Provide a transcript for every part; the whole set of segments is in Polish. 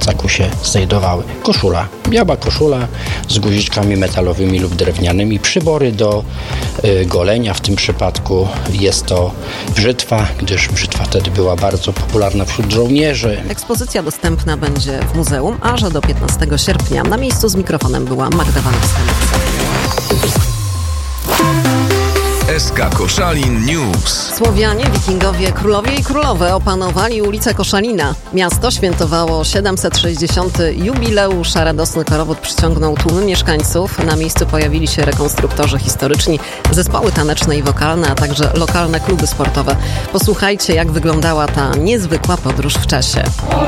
plecaku się znajdowały. Koszula, biała koszula z guziczkami metalowymi lub drewnianymi, przybory do golenia, w tym przypadku jest to brzytwa, gdyż brzytwa wtedy była bardzo popularna wśród żołnierzy. Ekspozycja dostępna będzie w muzeum, aż do 15 sierpnia. Na miejscu z mikrofonem była Magda Wanowska. SK Koszalin News. Słowianie, wikingowie, królowie i królowe opanowali ulicę Koszalina. Miasto świętowało 760. jubileusz, a radosny korowód przyciągnął tłumy mieszkańców. Na miejscu pojawili się rekonstruktorzy historyczni, zespoły taneczne i wokalne, a także lokalne kluby sportowe. Posłuchajcie, jak wyglądała ta niezwykła podróż w czasie.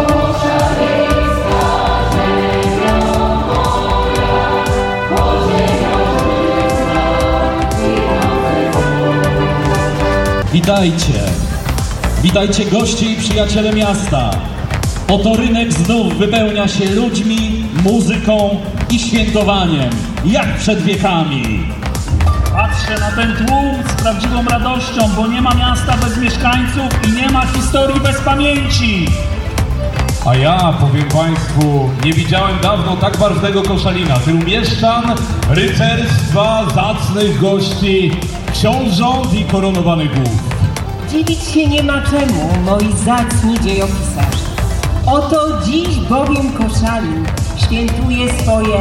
Witajcie goście i przyjaciele miasta. Oto rynek znów wypełnia się ludźmi, muzyką i świętowaniem, jak przed wiekami. Patrzę na ten tłum z prawdziwą radością, bo nie ma miasta bez mieszkańców i nie ma historii bez pamięci. A ja, powiem Państwu, nie widziałem dawno tak barwnego Koszalina. Tylu mieszczan, rycerstwa, zacnych gości, książąt i koronowanych głów. Dziwić się nie ma czemu, moi zacni dziejopisarze. Oto dziś bowiem Koszalin świętuje swoje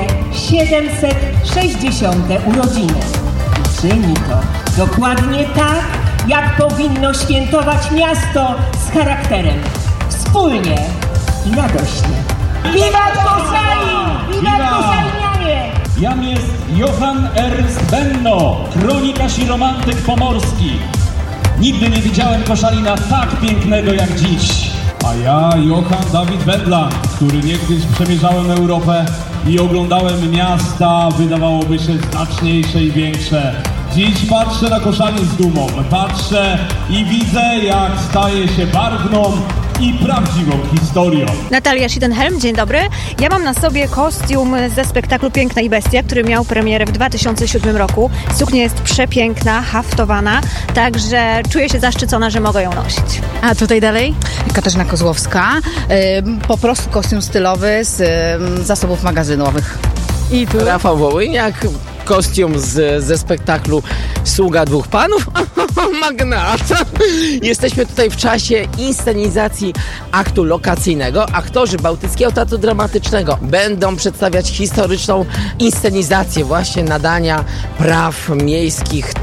760. urodziny. I czyni to dokładnie tak, jak powinno świętować miasto z charakterem. Wspólnie i radośnie. Wiwat Koszalin! Wiwat Koszalinianie! Jam jest Johann Ernst Benno, kronikarz i romantyk pomorski. Nigdy nie widziałem Koszalina tak pięknego jak dziś. A ja, Johann Dawid Wendland, który niegdyś przemierzałem Europę i oglądałem miasta, wydawałoby się znaczniejsze i większe. Dziś patrzę na Koszalin z dumą. Patrzę i widzę, jak staje się barwną i prawdziwą historią. Natalia Sittenhelm, dzień dobry. Ja mam na sobie kostium ze spektaklu Piękna i Bestia, który miał premierę w 2007 roku. Suknia jest przepiękna, haftowana, także czuję się zaszczycona, że mogę ją nosić. A tutaj dalej? Katarzyna Kozłowska. Po prostu kostium stylowy z zasobów magazynowych. I tu Rafał Wołyniak. Kostium ze spektaklu Sługa dwóch panów. Magnata. Jesteśmy tutaj w czasie inscenizacji aktu lokacyjnego. Aktorzy Bałtyckiego Teatru Dramatycznego będą przedstawiać historyczną inscenizację właśnie nadania praw miejskich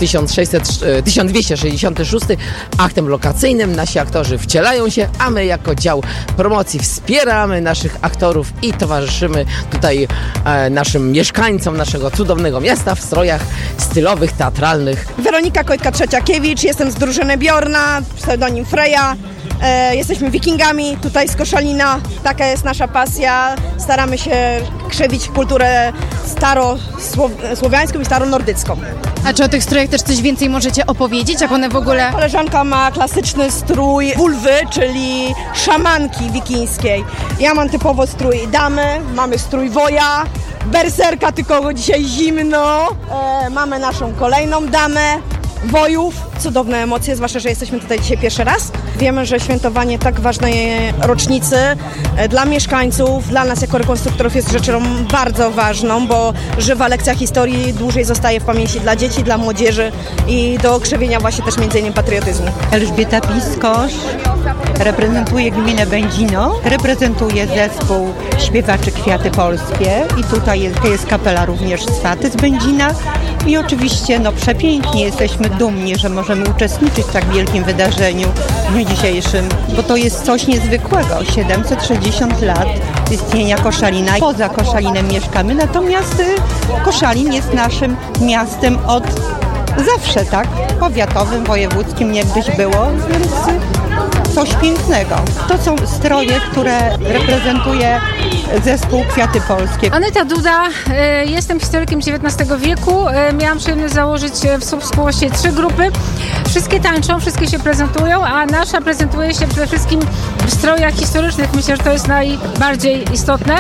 1266 aktem lokacyjnym. Nasi aktorzy wcielają się, a my jako dział promocji wspieramy naszych aktorów i towarzyszymy tutaj naszym mieszkańcom naszego cudownego miasta w strojach stylowych, teatralnych. Weronika Kojtka-Trzeciakiewicz, jestem z drużyny Bjorna, pseudonim Freja. Jesteśmy wikingami tutaj z Koszalina, taka jest nasza pasja. Staramy się krzewić kulturę starosłowiańską i staronordycką. A czy o tych strojach też coś więcej możecie opowiedzieć, jak one w ogóle... Koleżanka ma klasyczny strój wulwy, czyli szamanki wikińskiej. Ja mam typowo strój damy, mamy strój woja, berserka, tylko dzisiaj zimno. Mamy naszą kolejną damę wojów. Cudowne emocje, zwłaszcza, że jesteśmy tutaj dzisiaj pierwszy raz. Wiemy, że świętowanie tak ważnej rocznicy dla mieszkańców, dla nas jako rekonstruktorów jest rzeczą bardzo ważną, bo żywa lekcja historii dłużej zostaje w pamięci dla dzieci, dla młodzieży i do krzewienia właśnie też między innymi patriotyzmu. Elżbieta Piskosz, reprezentuję gminę Będzino, reprezentuję zespół śpiewaczy Kwiaty Polskie i tutaj jest kapela również z Faty z Będzina i oczywiście przepięknie jesteśmy dumni, że możemy uczestniczyć w tak wielkim wydarzeniu w dniu dzisiejszym, bo to jest coś niezwykłego. 760 lat istnienia Koszalina. Poza Koszalinem mieszkamy, natomiast Koszalin jest naszym miastem od zawsze, tak? Powiatowym, wojewódzkim niegdyś było, więc coś pięknego. To są stroje, które reprezentuje zespół Kwiaty Polskie. Aneta Duda, jestem historykiem XIX wieku. Miałam przyjemność założyć w współpracy 3 grupy. Wszystkie tańczą, wszystkie się prezentują, a nasza prezentuje się przede wszystkim w strojach historycznych. Myślę, że to jest najbardziej istotne.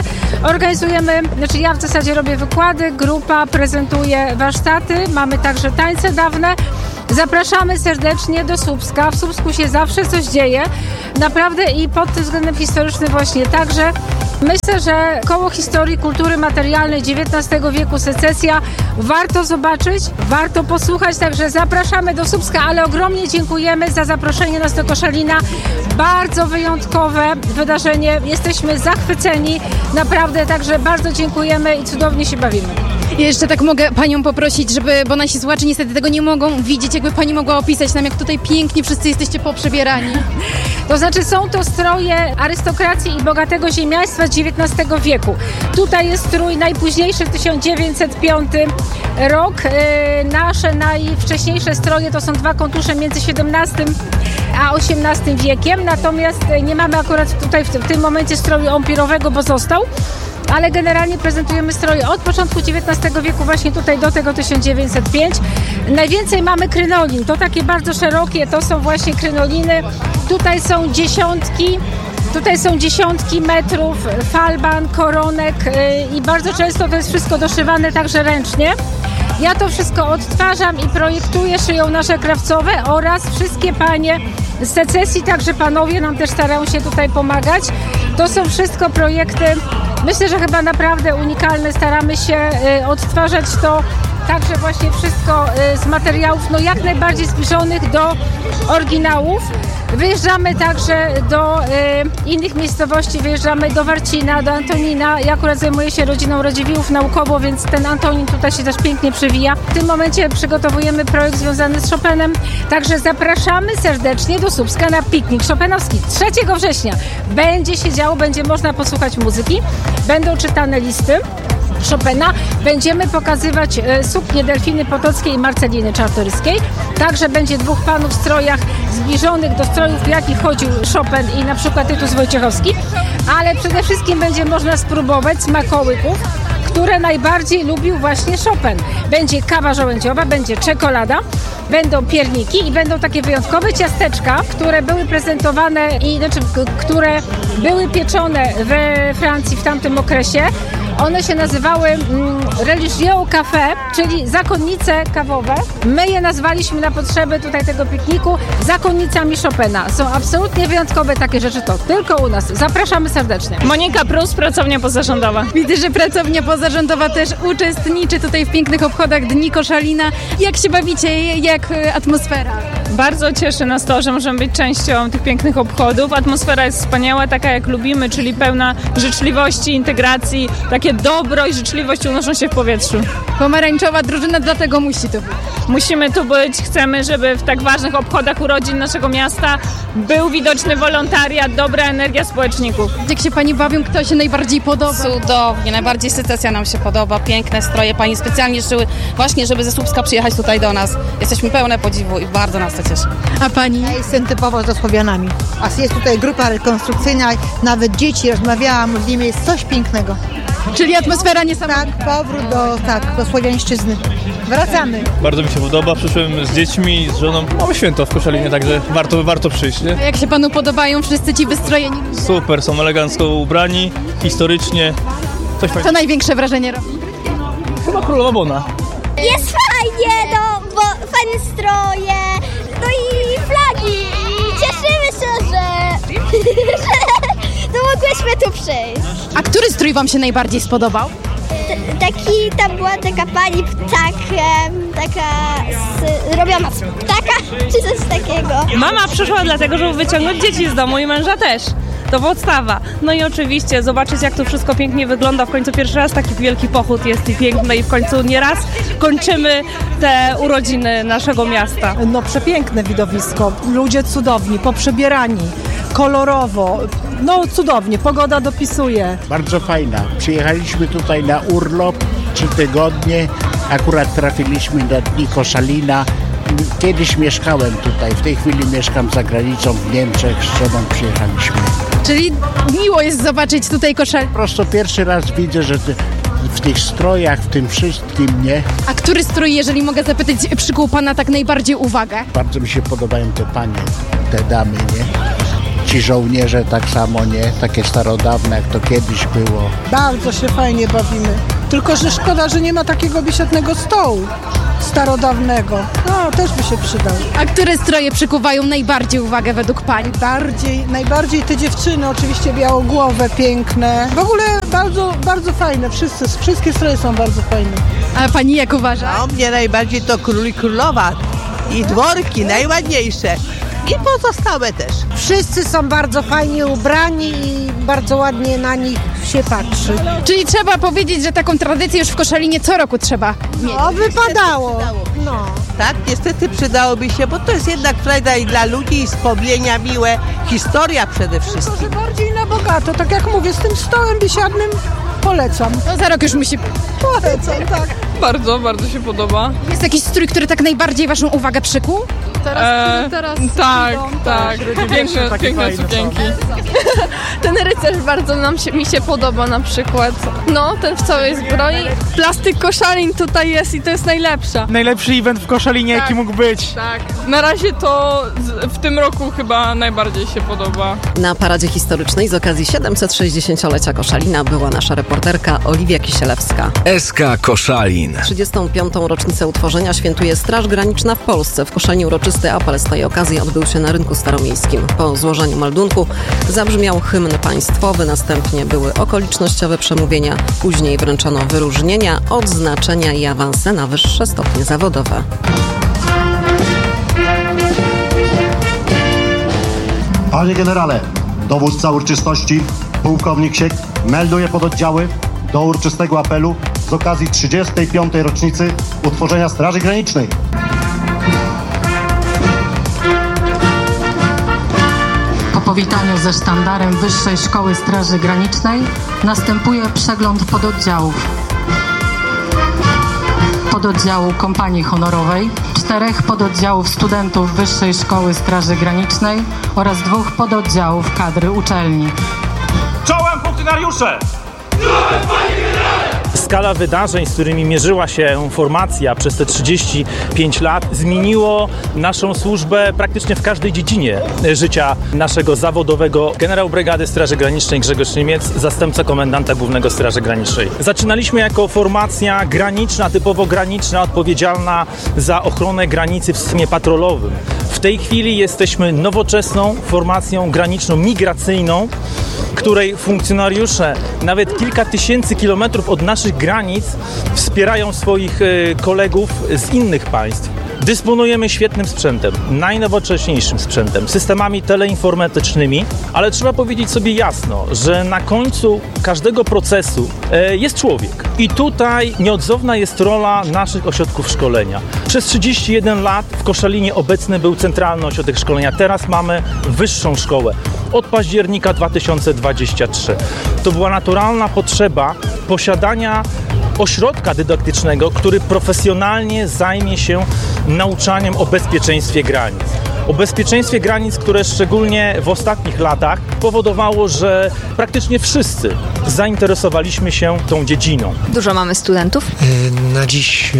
Ja w zasadzie robię wykłady, grupa prezentuje warsztaty, mamy także tańce dawne. Zapraszamy serdecznie do Słupska. W Słupsku się zawsze coś dzieje. Naprawdę i pod tym względem historycznym właśnie. Także myślę, że Koło Historii Kultury Materialnej XIX wieku Secesja warto zobaczyć, warto posłuchać. Także zapraszamy do Słupska, ale ogromnie dziękujemy za zaproszenie nas do Koszalina. Bardzo wyjątkowe wydarzenie. Jesteśmy zachwyceni. Naprawdę, także bardzo dziękujemy i cudownie się bawimy. Jeszcze tak mogę Panią poprosić, bo nasi słuchacze niestety tego nie mogą widzieć, jakby Pani mogła opisać nam, jak tutaj pięknie wszyscy jesteście poprzebierani. To znaczy są to stroje arystokracji i bogatego ziemiaństwa z XIX wieku. Tutaj jest strój najpóźniejszy, 1905 rok. Nasze najwcześniejsze stroje to są 2 kontusze między XVII a XVIII wiekiem, natomiast nie mamy akurat tutaj w tym momencie stroju empirowego, bo został. Ale generalnie prezentujemy stroje od początku XIX wieku właśnie tutaj do tego 1905. Najwięcej mamy krynolin, to takie bardzo szerokie, to są właśnie krynoliny. Tutaj są dziesiątki metrów falban, koronek i bardzo często to jest wszystko doszywane także ręcznie. Ja to wszystko odtwarzam i projektuję, szyją nasze krawcowe oraz wszystkie panie z secesji, także panowie nam też starają się tutaj pomagać. To są wszystko projekty, myślę, że chyba naprawdę unikalne. Staramy się odtwarzać to także właśnie wszystko z materiałów jak najbardziej zbliżonych do oryginałów. Wyjeżdżamy także do innych miejscowości, wyjeżdżamy do Warcina, do Antonina. Ja akurat zajmuję się rodziną Radziwiłłów naukowo, więc ten Antonin tutaj się też pięknie przewija. W tym momencie przygotowujemy projekt związany z Chopinem, także zapraszamy serdecznie do Słupska na piknik chopinowski. 3 września będzie się działo, będzie można posłuchać muzyki, będą czytane listy Chopina. Będziemy pokazywać suknie Delfiny Potockiej i Marceliny Czartoryskiej. Także będzie 2 panów w strojach zbliżonych do strojów, w jakich chodził Chopin i na przykład Tytus Wojciechowski. Ale przede wszystkim będzie można spróbować smakołyków, które najbardziej lubił właśnie Chopin. Będzie kawa żołędziowa, będzie czekolada, będą pierniki i będą takie wyjątkowe ciasteczka, które były prezentowane które były pieczone we Francji w tamtym okresie. One się nazywały Religieux Café, czyli zakonnice kawowe. My je nazwaliśmy na potrzeby tutaj tego pikniku zakonnicami Chopina. Są absolutnie wyjątkowe takie rzeczy, to tylko u nas. Zapraszamy serdecznie. Monika Prus, pracownia pozarządowa. Widzę, że pracownia pozarządowa też uczestniczy tutaj w pięknych obchodach Dni Koszalina. Jak się bawicie? Jak atmosfera? Bardzo cieszy nas to, że możemy być częścią tych pięknych obchodów. Atmosfera jest wspaniała, taka jak lubimy, czyli pełna życzliwości, integracji. Takie dobro i życzliwość unoszą się w powietrzu. Pomarańczowa drużyna, dlatego musi tu być. Musimy tu być, chcemy, żeby w tak ważnych obchodach urodzin naszego miasta był widoczny wolontariat, dobra energia społeczników. Jak się Pani bawią, kto się najbardziej podoba? Cudownie, najbardziej Secesja nam się podoba, piękne stroje, Pani specjalnie szyły właśnie, żeby ze Słupska przyjechać tutaj do nas. Jesteśmy pełne podziwu i bardzo nas to cieszy. A Pani? Ja jestem typowo ze Słowianami, a jest tutaj grupa rekonstrukcyjna, nawet dzieci, rozmawiałam z nimi, jest coś pięknego. Czyli atmosfera niesamowita. Tak, powrót do słowiańszczyzny. Wracamy. Bardzo mi się podoba, przyszłem z dziećmi, z żoną. Mamy święto w Koszalinie, także warto przyjść, nie? A jak się Panu podobają wszyscy ci wystrojeni? Super, są elegancko ubrani, historycznie. Co największe wrażenie robi? Chyba Królowa Bona. Jest fajnie, bo fajne stroje, no i flagi. I cieszymy się, że mogłyśmy tu przyjść. A który strój Wam się najbardziej spodobał? Tam była taka pani ptakiem, robiona z ptaka, czy coś takiego. Mama przyszła dlatego, żeby wyciągnąć dzieci z domu i męża też. To podstawa. No i oczywiście zobaczyć, jak to wszystko pięknie wygląda. W końcu pierwszy raz taki wielki pochód jest i piękny i w końcu nieraz kończymy te urodziny naszego miasta. No przepiękne widowisko, ludzie cudowni, poprzebierani, kolorowo, no cudownie, pogoda dopisuje. Bardzo fajna. Przyjechaliśmy tutaj na urlop 3 tygodnie, akurat trafiliśmy na Dni Koszalina. Kiedyś mieszkałem tutaj, w tej chwili mieszkam za granicą w Niemczech, z żoną przyjechaliśmy. Czyli miło jest zobaczyć tutaj Koszalin. Po prostu pierwszy raz widzę, że w tych strojach, w tym wszystkim, nie? A który strój, jeżeli mogę zapytać, przykuł Pana tak najbardziej uwagę? Bardzo mi się podobają te panie, te damy, nie? Ci żołnierze tak samo, nie? Takie starodawne, jak to kiedyś było. Bardzo się fajnie bawimy. Tylko, że szkoda, że nie ma takiego biesiadnego stołu. starodawnego. No, też by się przydał. A które stroje przykuwają najbardziej uwagę według pani? Najbardziej te dziewczyny, oczywiście białogłowe, piękne. W ogóle bardzo, bardzo fajne. Wszystkie stroje są bardzo fajne. A pani jak uważa? No, mnie najbardziej to król i królowa i dworki, najładniejsze. I pozostałe też. Wszyscy są bardzo fajnie ubrani i bardzo ładnie na nich się patrzy. Czyli trzeba powiedzieć, że taką tradycję już w Koszalinie co roku trzeba mieć. No, wypadało. No. Tak, niestety przydałoby się, bo to jest jednak frajda i dla ludzi, i wspomnienia miłe, historia przede wszystkim. Może bardziej na bogato, tak jak mówię, z tym stołem biesiadnym polecam. No za rok już musi... Polecam, tak. Bardzo, bardzo się podoba. Jest jakiś strój, który tak najbardziej waszą uwagę przykuł? Teraz tak. Piękne sukienki. Ten rycerz bardzo mi się podoba na przykład. No, ten w całej zbroi. Plastyk Koszalin tutaj jest i to jest najlepsza. Najlepszy event w Koszalinie, jaki mógł być. Tak. Na razie to w tym roku chyba najbardziej się podoba. Na paradzie historycznej z okazji 760-lecia Koszalina była nasza reporterka Oliwia Kisielewska. SK Koszalin. 35. rocznicę utworzenia świętuje Straż Graniczna w Polsce. W Koszalinie uroczysty apel z tej okazji odbył się na Rynku Staromiejskim. Po złożeniu meldunku zabrzmiał hymn państwowy, następnie były okolicznościowe przemówienia, później wręczono wyróżnienia, odznaczenia i awanse na wyższe stopnie zawodowe. Panie generale, dowódca uroczystości, pułkownik Siek, melduje pododdziały do uroczystego apelu z okazji 35. rocznicy utworzenia Straży Granicznej. Po powitaniu ze sztandarem Wyższej Szkoły Straży Granicznej następuje przegląd pododdziałów. Pododdziału Kompanii Honorowej, 4 pododdziałów studentów Wyższej Szkoły Straży Granicznej oraz 2 pododdziałów kadry uczelni. Czołem funkcjonariusze! Czołem, panie generale! Skala wydarzeń, z którymi mierzyła się formacja przez te 35 lat, zmieniło naszą służbę praktycznie w każdej dziedzinie życia naszego zawodowego. Generał Brygady Straży Granicznej Grzegorz Niemiec, zastępca komendanta głównego Straży Granicznej. Zaczynaliśmy jako formacja graniczna, typowo graniczna, odpowiedzialna za ochronę granicy w systemie patrolowym. W tej chwili jesteśmy nowoczesną formacją graniczną, migracyjną, której funkcjonariusze nawet kilka tysięcy kilometrów od naszych granic wspierają swoich kolegów z innych państw. Dysponujemy świetnym sprzętem, najnowocześniejszym sprzętem, systemami teleinformatycznymi, ale trzeba powiedzieć sobie jasno, że na końcu każdego procesu jest człowiek. I tutaj nieodzowna jest rola naszych ośrodków szkolenia. Przez 31 lat w Koszalinie obecny był Centralny Ośrodek Szkolenia. Teraz mamy Wyższą Szkołę. Od października 2023. To była naturalna potrzeba posiadania ośrodka dydaktycznego, który profesjonalnie zajmie się nauczaniem o bezpieczeństwie granic. O bezpieczeństwie granic, które szczególnie w ostatnich latach powodowało, że praktycznie wszyscy zainteresowaliśmy się tą dziedziną. Dużo mamy studentów? Na dziś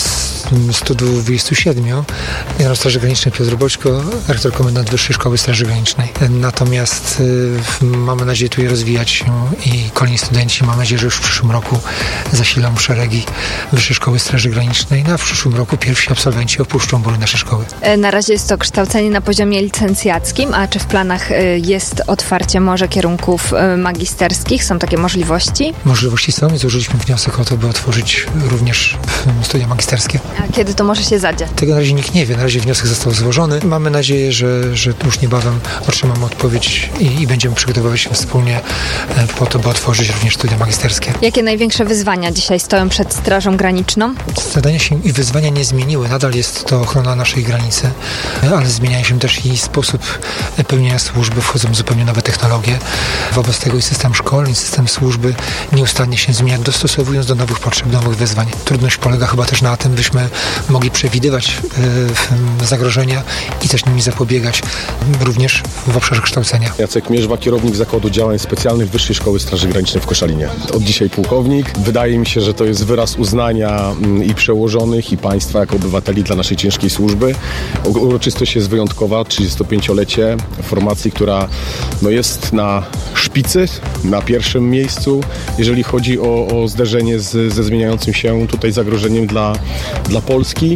127. Generał Straży Granicznej Piotr Boćko, rektor komendant Wyższej Szkoły Straży Granicznej. Natomiast mamy nadzieję tu je rozwijać się i kolejni studenci, mam nadzieję, że już w przyszłym roku zasilą szeregi Wyższej Szkoły Straży Granicznej, a w przyszłym roku pierwsi absolwenci opuszczą mury naszej szkoły. Na razie jest to kształcenie na poziomie licencjackim, a czy w planach jest otwarcie może kierunków magisterskich? Są takie możliwości? Możliwości są i złożyliśmy wniosek o to, by otworzyć również studia magisterskie. A kiedy to może się zadziać? Tego na razie nikt nie wie, na razie wniosek został złożony. Mamy nadzieję, że już niebawem otrzymamy odpowiedź i będziemy przygotowywać się wspólnie po to, by otworzyć również studia magisterskie. Jakie największe wyzwania dzisiaj stoją przed Strażą Graniczną? Zadania się i wyzwania nie zmieniły. Nadal jest to ochrona naszej granicy, ale zmieniają się też i sposób pełnienia służby, wchodzą zupełnie nowe technologie. Wobec tego i system szkoleń, system służby nieustannie się zmienia, dostosowując do nowych potrzeb, nowych wyzwań. Trudność polega chyba też na tym, byśmy mogli przewidywać zagrożenia i też nimi zapobiegać, również w obszarze kształcenia. Jacek Mierzwa, kierownik Zakładu Działań Specjalnych Wyższej Szkoły Straży Granicznej w Koszalinie. Od dzisiaj pułkownik. Wydaje mi się, że to jest wyraz uznania i przełożonych, i państwa jako obywateli dla naszej ciężkiej służby. Uroczystość jest wyjątkowa, 35-lecie formacji, która jest na szpicy, na pierwszym miejscu, jeżeli chodzi o zderzenie ze zmieniającym się tutaj zagrożeniem dla Polski.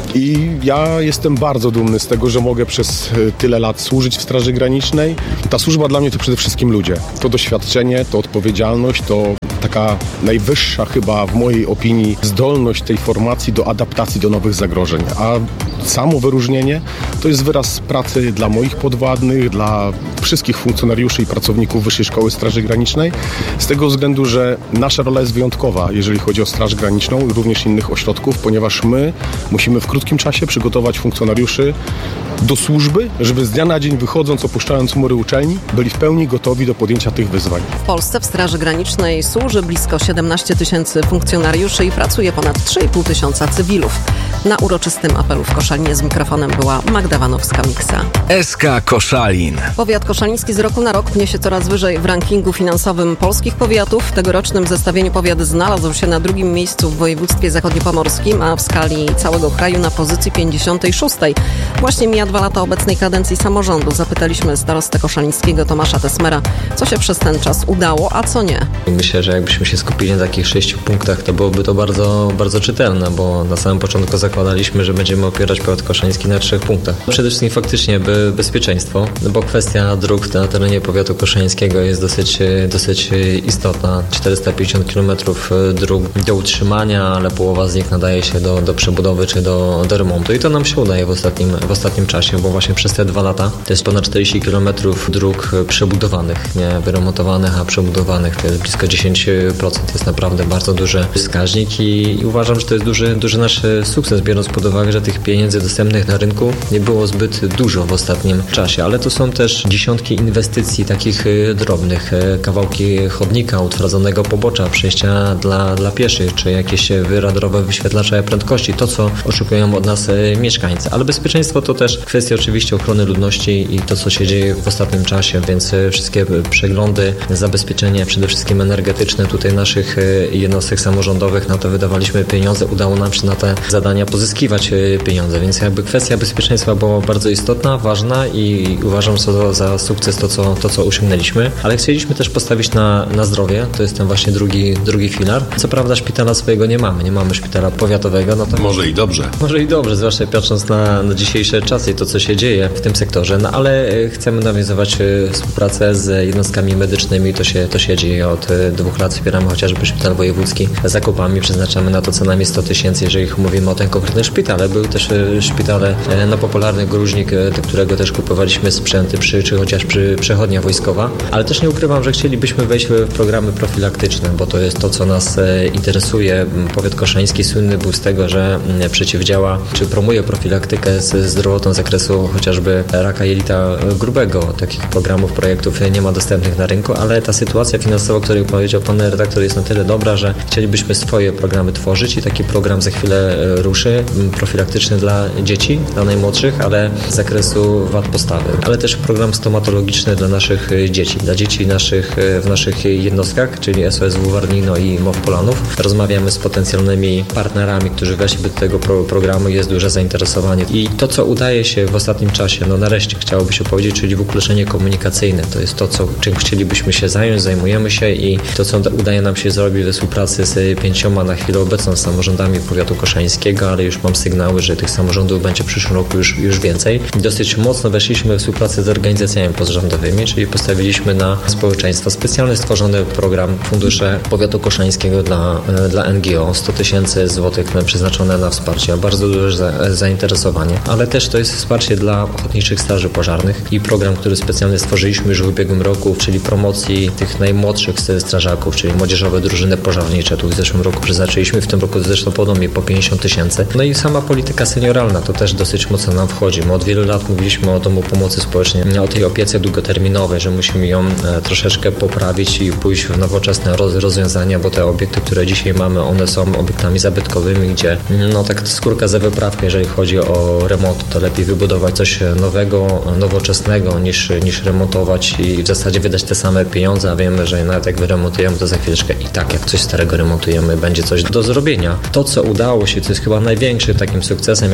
I ja jestem bardzo dumny z tego, że mogę przez tyle lat służyć w Straży Granicznej. Ta służba dla mnie to przede wszystkim ludzie. To doświadczenie, to odpowiedzialność, to taka najwyższa chyba w mojej opinii zdolność tej formacji do adaptacji do nowych zagrożeń. A samo wyróżnienie to jest wyraz pracy dla moich podwładnych, dla wszystkich funkcjonariuszy i pracowników Wyższej Szkoły Straży Granicznej. Z tego względu, że nasza rola jest wyjątkowa, jeżeli chodzi o Straż Graniczną i również innych ośrodków, ponieważ my musimy w krótkim czasie przygotować funkcjonariuszy do służby, żeby z dnia na dzień wychodząc, opuszczając mury uczelni, byli w pełni gotowi do podjęcia tych wyzwań. W Polsce w Straży Granicznej służy blisko 17 000 funkcjonariuszy i pracuje ponad 3,5 tysiąca cywilów. Na uroczystym apelu w Koszalinie z mikrofonem była Magda Wanowska-Miksa. SK Koszalin. Powiat koszaliński z roku na rok pnie się coraz wyżej w rankingu finansowym polskich powiatów. W tegorocznym zestawieniu powiat znalazł się na drugim miejscu w województwie zachodniopomorskim, a w skali całego kraju na pozycji 56. Właśnie mija 2 lata obecnej kadencji samorządu. Zapytaliśmy starostę koszalińskiego Tomasza Tesmera, co się przez ten czas udało, a co nie. Myślę, że jakbyśmy się skupili na takich 6 punktach, to byłoby to bardzo, bardzo czytelne, bo na samym początku zakładaliśmy, że będziemy opierać powiat koszaliński na 3 punktach. Przede wszystkim faktycznie bezpieczeństwo, bo kwestia dróg na terenie powiatu koszalińskiego jest dosyć istotna. 450 km dróg do utrzymania, ale połowa z nich nadaje się do przebudowy czy do remontu i to nam się udaje w ostatnim czasie, bo właśnie przez te 2 lata to jest ponad 40 km dróg przebudowanych, nie wyremontowanych, a przebudowanych. To jest blisko 10%. To jest naprawdę bardzo duży wskaźnik i uważam, że to jest duży nasz sukces, biorąc pod uwagę, że tych pieniędzy dostępnych na rynku nie było zbyt dużo w ostatnim czasie, ale to są też dziesiątki inwestycji takich drobnych, kawałki chodnika, utwardzonego pobocza, przejścia dla pieszych, czy jakieś wyradowe wyświetlacze prędkości, to co oczekują od nas mieszkańcy. Ale bezpieczeństwo to też kwestia oczywiście ochrony ludności i to co się dzieje w ostatnim czasie, więc wszystkie przeglądy, zabezpieczenie przede wszystkim energetyczne tutaj naszych jednostek samorządowych, na to wydawaliśmy pieniądze, udało nam się na te zadania pozyskiwać pieniądze, więc jakby kwestia bezpieczeństwa była bardzo istotna, ważna i uważam za sukces to co osiągnęliśmy, ale chcieliśmy też postawić na zdrowie, to jest ten właśnie drugi filar. Co prawda szpitala swojego nie mamy szpitala powiatowego. No to Może i dobrze, zwłaszcza patrząc na dzisiejsze czasy i to co się dzieje w tym sektorze, no ale chcemy nawiązywać współpracę z jednostkami medycznymi, to się dzieje od 2 lat, wspieramy chociażby szpital wojewódzki zakupami, przeznaczamy na to co najmniej 100 000, jeżeli mówimy o ten konkretny szpital, ale były też szpitale popularny Gruźnik, do którego też kupowaliśmy sprzęty czy chociażby przechodnia wojskowa, ale też nie ukrywam, że chcielibyśmy wejść w programy profilaktyczne, bo to jest to, co nas interesuje. Powiat koszaliński słynny był z tego, że przeciwdziała czy promuje profilaktykę z zdrowotą z zakresu chociażby raka jelita grubego. Takich programów, projektów nie ma dostępnych na rynku, ale ta sytuacja finansowa, o której powiedział pan redaktor, jest na tyle dobra, że chcielibyśmy swoje programy tworzyć i taki program za chwilę ruszy, profilaktyczny dla dzieci, dla najmłodszych, ale z zakresu wad postawy, ale też program stomatologiczny dla naszych dzieci, dla dzieci w naszych jednostkach, czyli SOS-W Warnino i MOW Polanów. Rozmawiamy z potencjalnymi partnerami, którzy weszliby do tego programu, jest duże zainteresowanie. I to, co udaje się w ostatnim czasie, no nareszcie chciałoby się powiedzieć, czyli wykluczenie komunikacyjne. To jest to, czym chcielibyśmy się zająć, zajmujemy się i to, co udaje nam się zrobić we współpracy z 5 na chwilę obecną samorządami powiatu koszalińskiego, ale już mam sygnały, że tych samorządów będzie w przyszłym roku już więcej. Dosyć mocno weszliśmy we współpracę z organizacjami pozarządowymi, czyli postawiliśmy na społeczeństwo. Specjalnie stworzony program Fundusze Powiatu Koszalińskiego dla NGO. 100 000 złotych przeznaczone na wsparcie. Bardzo duże zainteresowanie, ale też to jest wsparcie dla ochotniczych straży pożarnych i program, który specjalnie stworzyliśmy już w ubiegłym roku, czyli promocji tych najmłodszych strażaków, czyli młodzieżowe drużyny pożarnicze. Tu w zeszłym roku przeznaczyliśmy, w tym roku zresztą podobnie po 50 000. No i sama polityka senioralna to też dosyć mocno nam wchodzi. My od wielu lat mówiliśmy o Domu Pomocy Społecznej, o tej opiece długoterminowej, że musimy ją troszeczkę poprawić i pójść w nowoczesne rozwiązania, bo te obiekty, które dzisiaj mamy, one są obiektami zabytkowymi, gdzie no tak skórka za wyprawkę, jeżeli chodzi o remont, to lepiej wybudować coś nowego, nowoczesnego niż remontować i w zasadzie wydać te same pieniądze, a wiemy, że nawet jak wyremontujemy, to za chwileczkę i tak jak coś starego remontujemy, będzie coś do zrobienia. To, co udało się, to jest chyba największym takim sukcesem,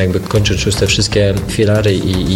jakby kończyć już te wszystkie filary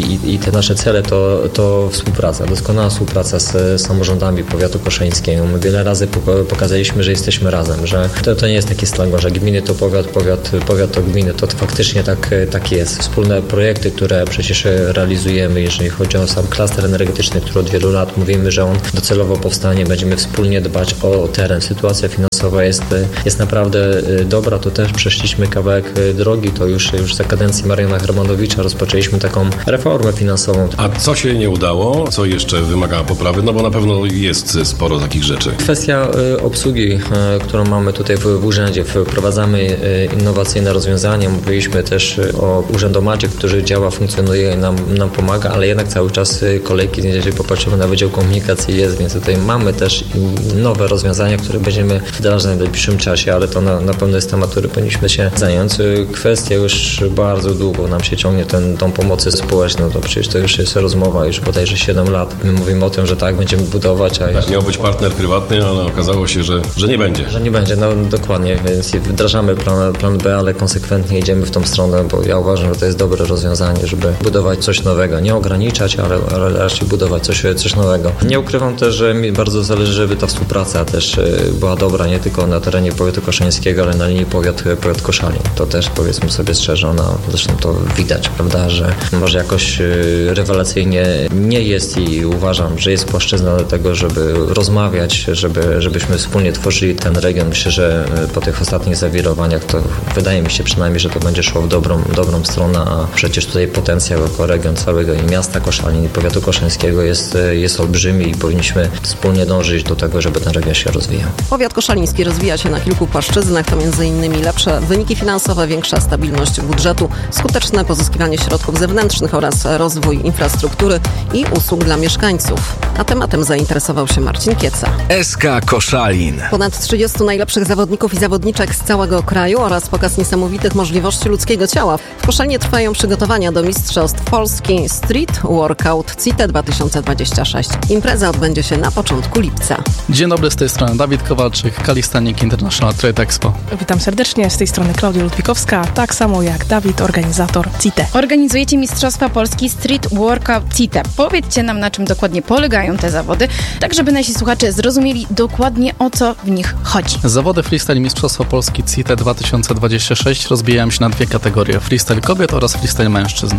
i te nasze cele, to współpraca, doskonała współpraca z samorządami powiatu koszalińskiego. My wiele razy pokazaliśmy, że jesteśmy razem, że to nie jest taki slango, że gminy to powiat to gminy, to faktycznie tak jest. Wspólne projekty, które przecież realizujemy, jeżeli chodzi o sam klaster energetyczny, który od wielu lat mówimy, że on docelowo powstanie, będziemy wspólnie dbać o teren. Sytuacja finansowa jest naprawdę dobra, to też przeszliśmy kawałek drogi, to już za kadencji Mariana Hermanowicza rozpoczęliśmy taką reformę finansową. A co się nie udało? Co jeszcze wymaga poprawy? No bo na pewno jest sporo takich rzeczy. Kwestia obsługi, którą mamy tutaj w urzędzie. Wprowadzamy innowacyjne rozwiązania. Mówiliśmy też o urzędomacie, który działa, funkcjonuje i nam pomaga, ale jednak cały czas kolejki, jeżeli popatrzymy na Wydział Komunikacji jest, więc tutaj mamy też nowe rozwiązania, które będziemy wdrażać w najbliższym czasie, ale to na pewno jest temat, który powinniśmy się zająć. Kwestia już bardzo długo nam się ciągnie tą pomocy społeczną, to przecież to już jest rozmowa już bodajże 7 lat. My mówimy o tym, że tak, będziemy budować. Miał być partner prywatny, ale okazało się, że nie będzie. Że nie będzie, no dokładnie, więc wdrażamy plan B, ale konsekwentnie idziemy w tą stronę, bo ja uważam, że to jest dobre rozwiązanie, żeby budować coś nowego. Nie ograniczać, ale raczej budować coś nowego. Nie ukrywam też, że mi bardzo zależy, żeby ta współpraca też była dobra, nie tylko na terenie powiatu koszalińskiego, ale na linii powiat Koszalin. To też powiedzmy sobie szczerze, zresztą to widać, prawda, że może jakoś rewelacyjnie nie jest i uważam, że jest płaszczyzna do tego, żeby rozmawiać, żebyśmy wspólnie tworzyli ten region. Myślę, że po tych ostatnich zawirowaniach to wydaje mi się przynajmniej, że to będzie szło w dobrą stronę, a przecież tutaj potencjał jako region całego i miasta Koszalin i powiatu koszalińskiego jest olbrzymi i powinniśmy wspólnie dążyć do tego, żeby ten region się rozwijał. Powiat koszaliński rozwija się na kilku płaszczyznach, to m.in. lepsze wyniki finansowe, większa stabilność budżetu, skuteczne pozyskiwanie środków zewnętrznych oraz rozwój infrastruktury i usług dla mieszkańców. A tematem zainteresował się Marcin Kieca. SK Koszalin. Ponad 30 najlepszych zawodników i zawodniczek z całego kraju oraz pokaz niesamowitych możliwości ludzkiego ciała. W Koszalinie trwają przygotowania do Mistrzostw Polski Street Workout CITE 2026. Impreza odbędzie się na początku lipca. Dzień dobry, z tej strony Dawid Kowalczyk, Calisthenics International Trade Expo. Witam serdecznie, z tej strony Klaudia Ludwikowska, tak samo jak Dawid, organizator CITE. Organizujecie Mistrzostwa Polski Street Workout CITE. Powiedzcie nam, na czym dokładnie polegają te zawody, tak żeby nasi słuchacze zrozumieli dokładnie, o co w nich chodzi. Zawody freestyle Mistrzostwa Polski CITE 2026 rozbijają się na dwie kategorie: freestyle kobiet oraz freestyle mężczyzn.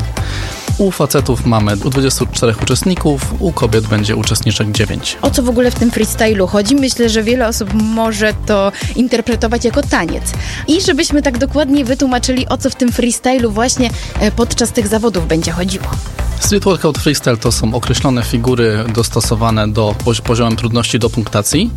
U facetów mamy 24 uczestników, u kobiet będzie uczestniczek 9. O co w ogóle w tym freestylu chodzi? Myślę, że wiele osób może to interpretować jako taniec. I żebyśmy tak dokładnie wytłumaczyli, o co w tym freestylu właśnie podczas tych zawodów będzie chodziło. Street Workout Freestyle to są określone figury dostosowane do poziomem trudności do punktacji.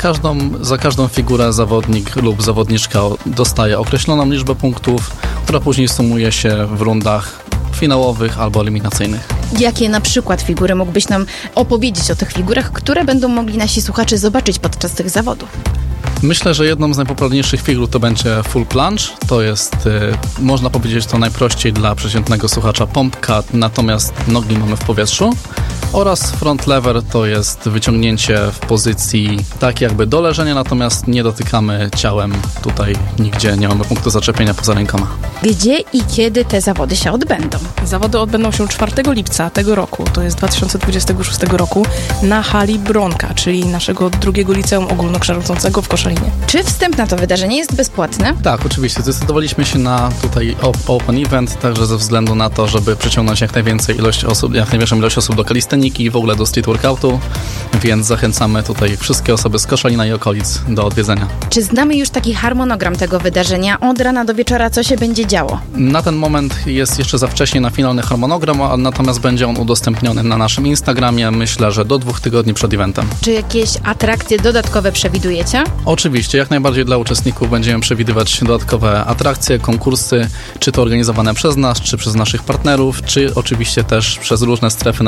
Za każdą figurę zawodnik lub zawodniczka dostaje określoną liczbę punktów, która później sumuje się w rundach finałowych albo eliminacyjnych. Jakie na przykład figury mógłbyś nam opowiedzieć o tych figurach, które będą mogli nasi słuchacze zobaczyć podczas tych zawodów? Myślę, że jedną z najpopularniejszych figur to będzie full plunge. To jest, można powiedzieć to najprościej dla przeciętnego słuchacza, pompka, natomiast nogi mamy w powietrzu. Oraz front lever to jest wyciągnięcie w pozycji tak jakby do leżenia, natomiast nie dotykamy ciałem. Tutaj nigdzie nie mamy punktu zaczepienia poza rękoma. Gdzie i kiedy te zawody się odbędą? Zawody odbędą się 4 lipca tego roku, to jest 2026 roku, na hali Bronka, czyli naszego drugiego liceum ogólnokształcącego w Koszalinie. Czy wstęp na to wydarzenie jest bezpłatne? Tak, oczywiście. Zdecydowaliśmy się na tutaj open event, także ze względu na to, żeby przyciągnąć jak największą ilość osób do kalisteniki i w ogóle do street workoutu, więc zachęcamy tutaj wszystkie osoby z Koszalina i okolic do odwiedzenia. Czy znamy już taki harmonogram tego wydarzenia? Od rana do wieczora co się będzie działo? Na ten moment jest jeszcze za wcześnie na finalny harmonogram, natomiast będzie on udostępniony na naszym Instagramie, myślę, że do 2 tygodni przed eventem. Czy jakieś atrakcje dodatkowe przewidujecie? Oczywiście, jak najbardziej dla uczestników będziemy przewidywać dodatkowe atrakcje, konkursy, czy to organizowane przez nas, czy przez naszych partnerów, czy oczywiście też przez różne strefy, na przykład strefę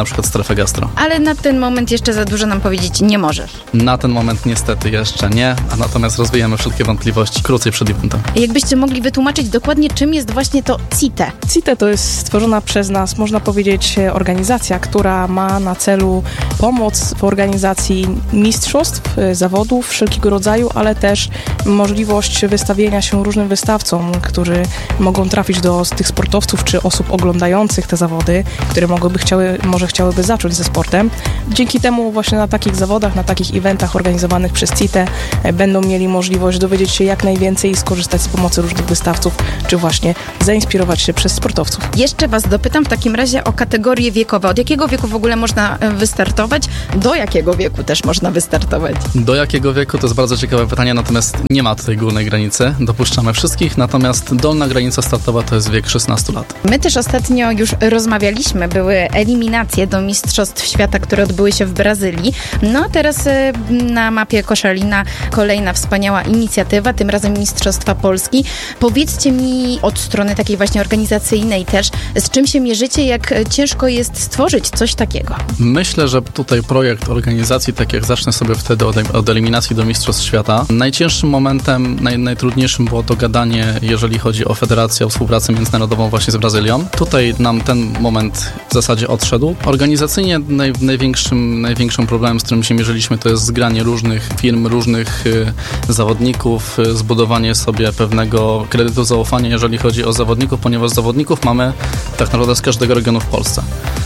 Cafe Gastro. Ale na ten moment jeszcze za dużo nam powiedzieć nie możesz. Na ten moment niestety jeszcze nie, a natomiast rozwijamy wszelkie wątpliwości krócej przed eventem. Jakbyście mogli wytłumaczyć dokładnie, czym jest właśnie to CITE? CITE to jest stworzona przez nas, można powiedzieć, organizacja, która ma na celu pomoc w organizacji mistrzostw, zawodów wszelkiego rodzaju, ale też możliwość wystawienia się różnym wystawcom, którzy mogą trafić do tych sportowców czy osób oglądających te zawody, które może chciałyby zacząć ze sportem. Dzięki temu właśnie na takich zawodach, na takich eventach organizowanych przez CITE będą mieli możliwość dowiedzieć się jak najwięcej i skorzystać z pomocy różnych wystawców, czy właśnie zainspirować się przez sportowców. Jeszcze Was dopytam w takim razie o kategorie wiekowe. Od jakiego wieku w ogóle można wystartować? Do jakiego wieku też można wystartować? Do jakiego wieku to jest bardzo ciekawe pytanie, natomiast nie ma tutaj górnej granicy. Dopuszczamy wszystkich, natomiast dolna granica startowa to jest wiek 16 lat. My też ostatnio już rozmawialiśmy, były eliminacje do Mistrzostw Świata, które odbyły się w Brazylii. No a teraz na mapie Koszalina kolejna wspaniała inicjatywa, tym razem Mistrzostwa Polski. Powiedzcie mi od strony takiej właśnie organizacyjnej też, z czym się mierzycie, jak ciężko jest stworzyć coś takiego? Myślę, że tutaj projekt organizacji, tak jak zacznę sobie wtedy od eliminacji do Mistrzostw Świata, najcięższym momentem, najtrudniejszym było dogadanie, jeżeli chodzi o federację, o współpracę międzynarodową właśnie z Brazylią. Tutaj nam ten moment w zasadzie odszedł. Organizacyjnie największym problemem, z którym się mierzyliśmy, to jest zgranie różnych firm, różnych zawodników, zbudowanie sobie pewnego kredytu zaufania, jeżeli chodzi o zawodników, ponieważ zawodników mamy tak naprawdę z każdego regionu w Polsce.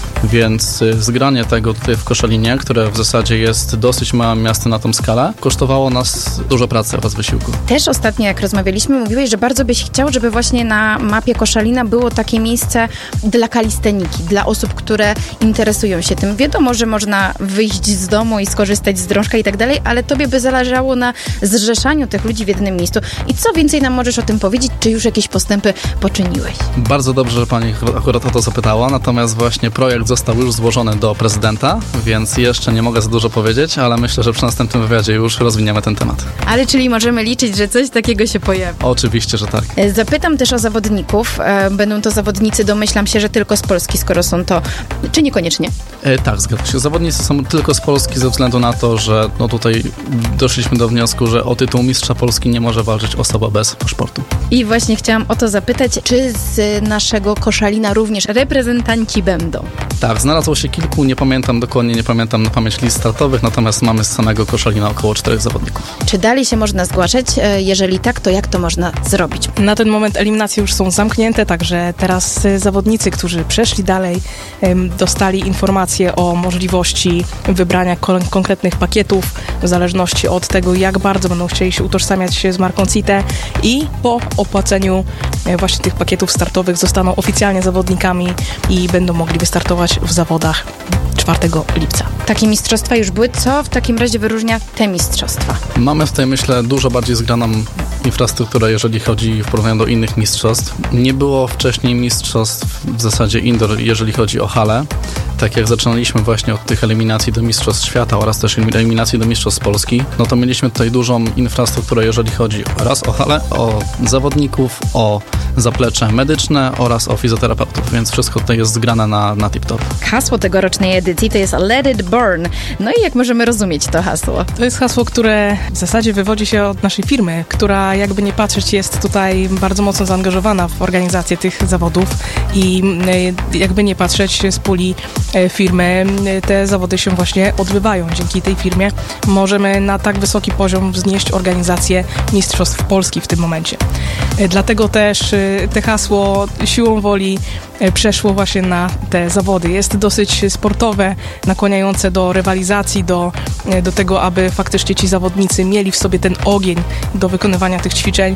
Więc zgranie tego tutaj w Koszalinie, które w zasadzie jest dosyć małym miastem na tą skalę, kosztowało nas dużo pracy oraz wysiłku. Też ostatnio, jak rozmawialiśmy, mówiłeś, że bardzo byś chciał, żeby właśnie na mapie Koszalina było takie miejsce dla kalisteniki, dla osób, które interesują się tym. Wiadomo, że można wyjść z domu i skorzystać z drążka i tak dalej, ale tobie by zależało na zrzeszaniu tych ludzi w jednym miejscu. I co więcej nam możesz o tym powiedzieć? Czy już jakieś postępy poczyniłeś? Bardzo dobrze, że pani akurat o to zapytała, natomiast właśnie projekt został już złożony do prezydenta, więc jeszcze nie mogę za dużo powiedzieć, ale myślę, że przy następnym wywiadzie już rozwiniemy ten temat. Ale czyli możemy liczyć, że coś takiego się pojawi? Oczywiście, że tak. Zapytam też o zawodników. Będą to zawodnicy, domyślam się, że tylko z Polski, skoro są to, czy niekoniecznie? Tak, zgadza się. Zawodnicy są tylko z Polski ze względu na to, że tutaj doszliśmy do wniosku, że o tytuł mistrza Polski nie może walczyć osoba bez paszportu. I właśnie chciałam o to zapytać, czy z naszego Koszalina również reprezentanci będą? Tak, znalazło się kilku, nie pamiętam na pamięć list startowych, natomiast mamy z samego Koszalina około 4 zawodników. Czy dalej się można zgłaszać? Jeżeli tak, to jak to można zrobić? Na ten moment eliminacje już są zamknięte, także teraz zawodnicy, którzy przeszli dalej, dostali informacje o możliwości wybrania konkretnych pakietów w zależności od tego, jak bardzo będą chcieli się utożsamiać się z marką CITE i po opłaceniu właśnie tych pakietów startowych zostaną oficjalnie zawodnikami i będą mogli wystartować w zawodach 4 lipca. Takie mistrzostwa już były. Co w takim razie wyróżnia te mistrzostwa? Mamy tutaj, myślę, dużo bardziej zgraną infrastrukturę, jeżeli chodzi w porównaniu do innych mistrzostw. Nie było wcześniej mistrzostw w zasadzie indoor, jeżeli chodzi o halę. Tak jak zaczynaliśmy właśnie od tych eliminacji do Mistrzostw Świata oraz też eliminacji do Mistrzostw Polski, no to mieliśmy tutaj dużą infrastrukturę, jeżeli chodzi raz o halę, o zawodników, o zaplecze medyczne oraz o fizjoterapeutów, więc wszystko tutaj jest zgrane na tip-top. Hasło tegorocznej edycji to jest Let It Burn. No i jak możemy rozumieć to hasło? To jest hasło, które w zasadzie wywodzi się od naszej firmy, która jakby nie patrzeć jest tutaj bardzo mocno zaangażowana w organizację tych zawodów i jakby nie patrzeć z puli firmy te zawody się właśnie odbywają. Dzięki tej firmie możemy na tak wysoki poziom wznieść organizację Mistrzostw Polski w tym momencie. Dlatego też te hasło siłą woli przeszło właśnie na te zawody. Jest dosyć sportowe, nakłaniające do rywalizacji, do tego, aby faktycznie ci zawodnicy mieli w sobie ten ogień do wykonywania tych ćwiczeń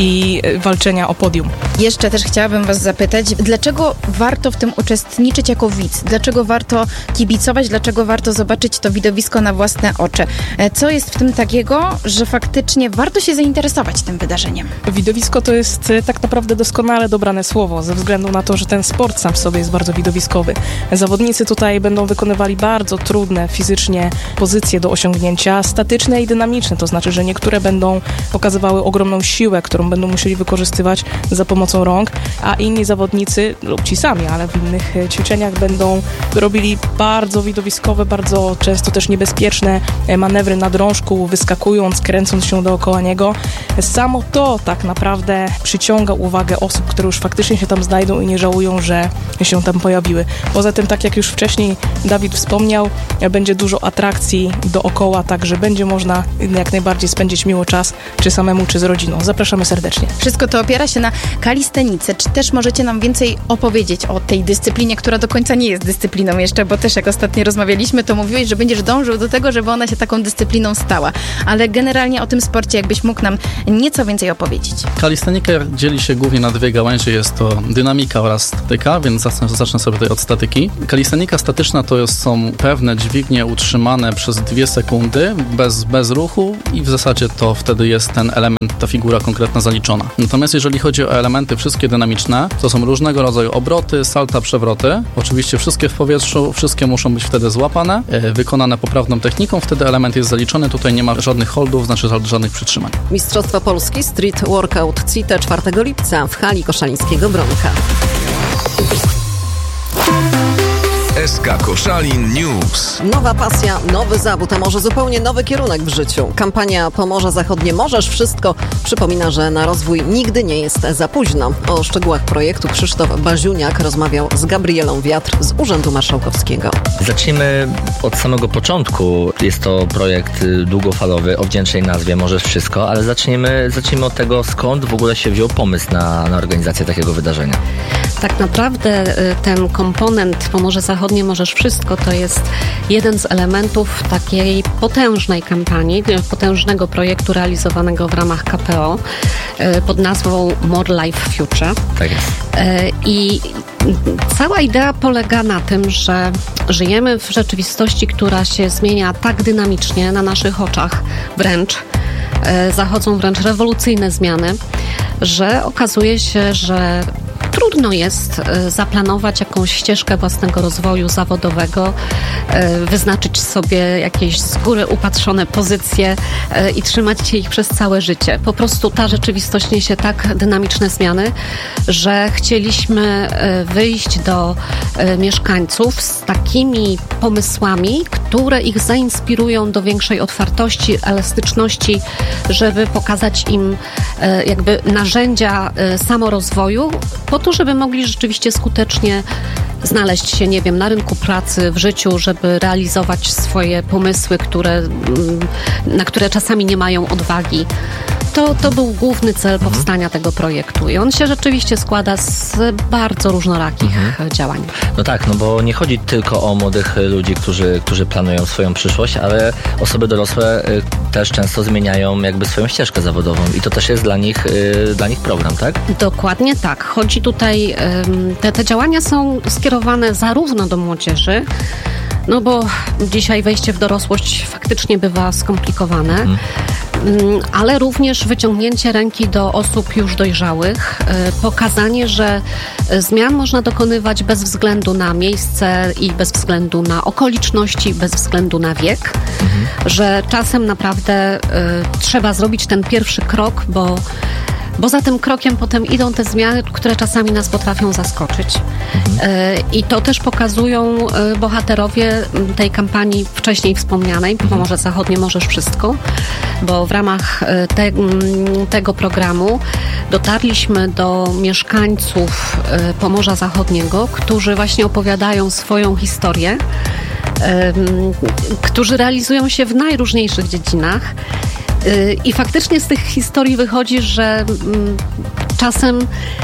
i walczenia o podium. Jeszcze też chciałabym was zapytać, dlaczego warto w tym uczestniczyć jako widz? Dlaczego warto kibicować? Dlaczego warto zobaczyć to widowisko na własne oczy? Co jest w tym takiego, że faktycznie warto się zainteresować tym wydarzeniem? Widowisko to jest tak naprawdę doskonale dobrane słowo, ze względu na to, że ten sport sam w sobie jest bardzo widowiskowy. Zawodnicy tutaj będą wykonywali bardzo trudne fizycznie pozycje do osiągnięcia, statyczne i dynamiczne, to znaczy, że niektóre będą pokazywały ogromną siłę, którą będą musieli wykorzystywać za pomocą rąk, a inni zawodnicy, lub ci sami, ale w innych ćwiczeniach będą robili bardzo widowiskowe, bardzo często też niebezpieczne manewry na drążku, wyskakując, kręcąc się dookoła niego. Samo to tak naprawdę przyciąga uwagę osób, które już faktycznie się tam znajdą i nie żałują, że się tam pojawiły. Poza tym, tak jak już wcześniej Dawid wspomniał, będzie dużo atrakcji dookoła, także będzie można jak najbardziej spędzić miło czas, czy samemu, czy z rodziną. Zapraszamy serdecznie. Wszystko to opiera się na kalistenice. Czy też możecie nam więcej opowiedzieć o tej dyscyplinie, która do końca nie jest dyscypliną jeszcze, bo też jak ostatnio rozmawialiśmy, to mówiłeś, że będziesz dążył do tego, żeby ona się taką dyscypliną stała. Ale generalnie o tym sporcie, jakbyś mógł nam nieco więcej opowiedzieć. Kalistenika dzieli się głównie na dwie gałęzie. Jest to dynamika oraz statyka, więc zacznę sobie tutaj od statyki. Kalistenika statyczna to są pewne dźwignie utrzymane przez 2 sekundy bez ruchu i w zasadzie to wtedy jest ten element, ta figura konkretna zaliczona. Natomiast jeżeli chodzi o elementy wszystkie dynamiczne, to są różnego rodzaju obroty, salta, przewroty. Oczywiście wszystkie w powietrzu, wszystkie muszą być wtedy złapane, wykonane poprawną techniką, wtedy element jest zaliczony. Tutaj nie ma żadnych holdów, znaczy żadnych przytrzymań. Mistrzostwa Polski Street Workout CITE 4 lipca w hali koszalińskiego Bronka. SK Koszalin News. Nowa pasja, nowy zawód, a może zupełnie nowy kierunek w życiu. Kampania Pomorze Zachodnie Możesz Wszystko przypomina, że na rozwój nigdy nie jest za późno. O szczegółach projektu Krzysztof Baziuniak rozmawiał z Gabrielą Wiatr z Urzędu Marszałkowskiego. Zacznijmy od samego początku. Jest to projekt długofalowy o wdzięcznej nazwie Możesz Wszystko, ale zacznijmy od tego, skąd w ogóle się wziął pomysł na organizację takiego wydarzenia. Tak naprawdę ten komponent Pomorze Zachodnie Możesz Wszystko to jest jeden z elementów takiej potężnej kampanii, potężnego projektu realizowanego w ramach KPO pod nazwą More Life Future. Tak jest. I cała idea polega na tym, że żyjemy w rzeczywistości, która się zmienia tak dynamicznie na naszych oczach wręcz. Zachodzą wręcz rewolucyjne zmiany, że okazuje się, że trudno jest zaplanować jakąś ścieżkę własnego rozwoju zawodowego, wyznaczyć sobie jakieś z góry upatrzone pozycje i trzymać się ich przez całe życie. Po prostu ta rzeczywistość niesie tak dynamiczne zmiany, że chcieliśmy wyjść do mieszkańców z takimi pomysłami, które ich zainspirują do większej otwartości, elastyczności, żeby pokazać im jakby narzędzia samorozwoju, po to, żeby mogli rzeczywiście skutecznie znaleźć się, nie wiem, na rynku pracy, w życiu, żeby realizować swoje pomysły, na które czasami nie mają odwagi. To był główny cel powstania tego projektu i on się rzeczywiście składa z bardzo różnorakich działań. No tak, no bo nie chodzi tylko o młodych ludzi, którzy planują swoją przyszłość, ale osoby dorosłe też często zmieniają jakby swoją ścieżkę zawodową i to też jest dla nich program, tak? Dokładnie tak. Chodzi tutaj, te działania są skierowane zarówno do młodzieży, no bo dzisiaj wejście w dorosłość faktycznie bywa skomplikowane, ale również wyciągnięcie ręki do osób już dojrzałych, pokazanie, że zmian można dokonywać bez względu na miejsce i bez względu na okoliczności, bez względu na wiek, że czasem naprawdę trzeba zrobić ten pierwszy krok, bo za tym krokiem potem idą te zmiany, które czasami nas potrafią zaskoczyć. I to też pokazują bohaterowie tej kampanii wcześniej wspomnianej, Pomorze Zachodnie Możesz Wszystko, bo w ramach tego programu dotarliśmy do mieszkańców Pomorza Zachodniego, którzy właśnie opowiadają swoją historię, którzy realizują się w najróżniejszych dziedzinach. I faktycznie z tych historii wychodzi, że czasem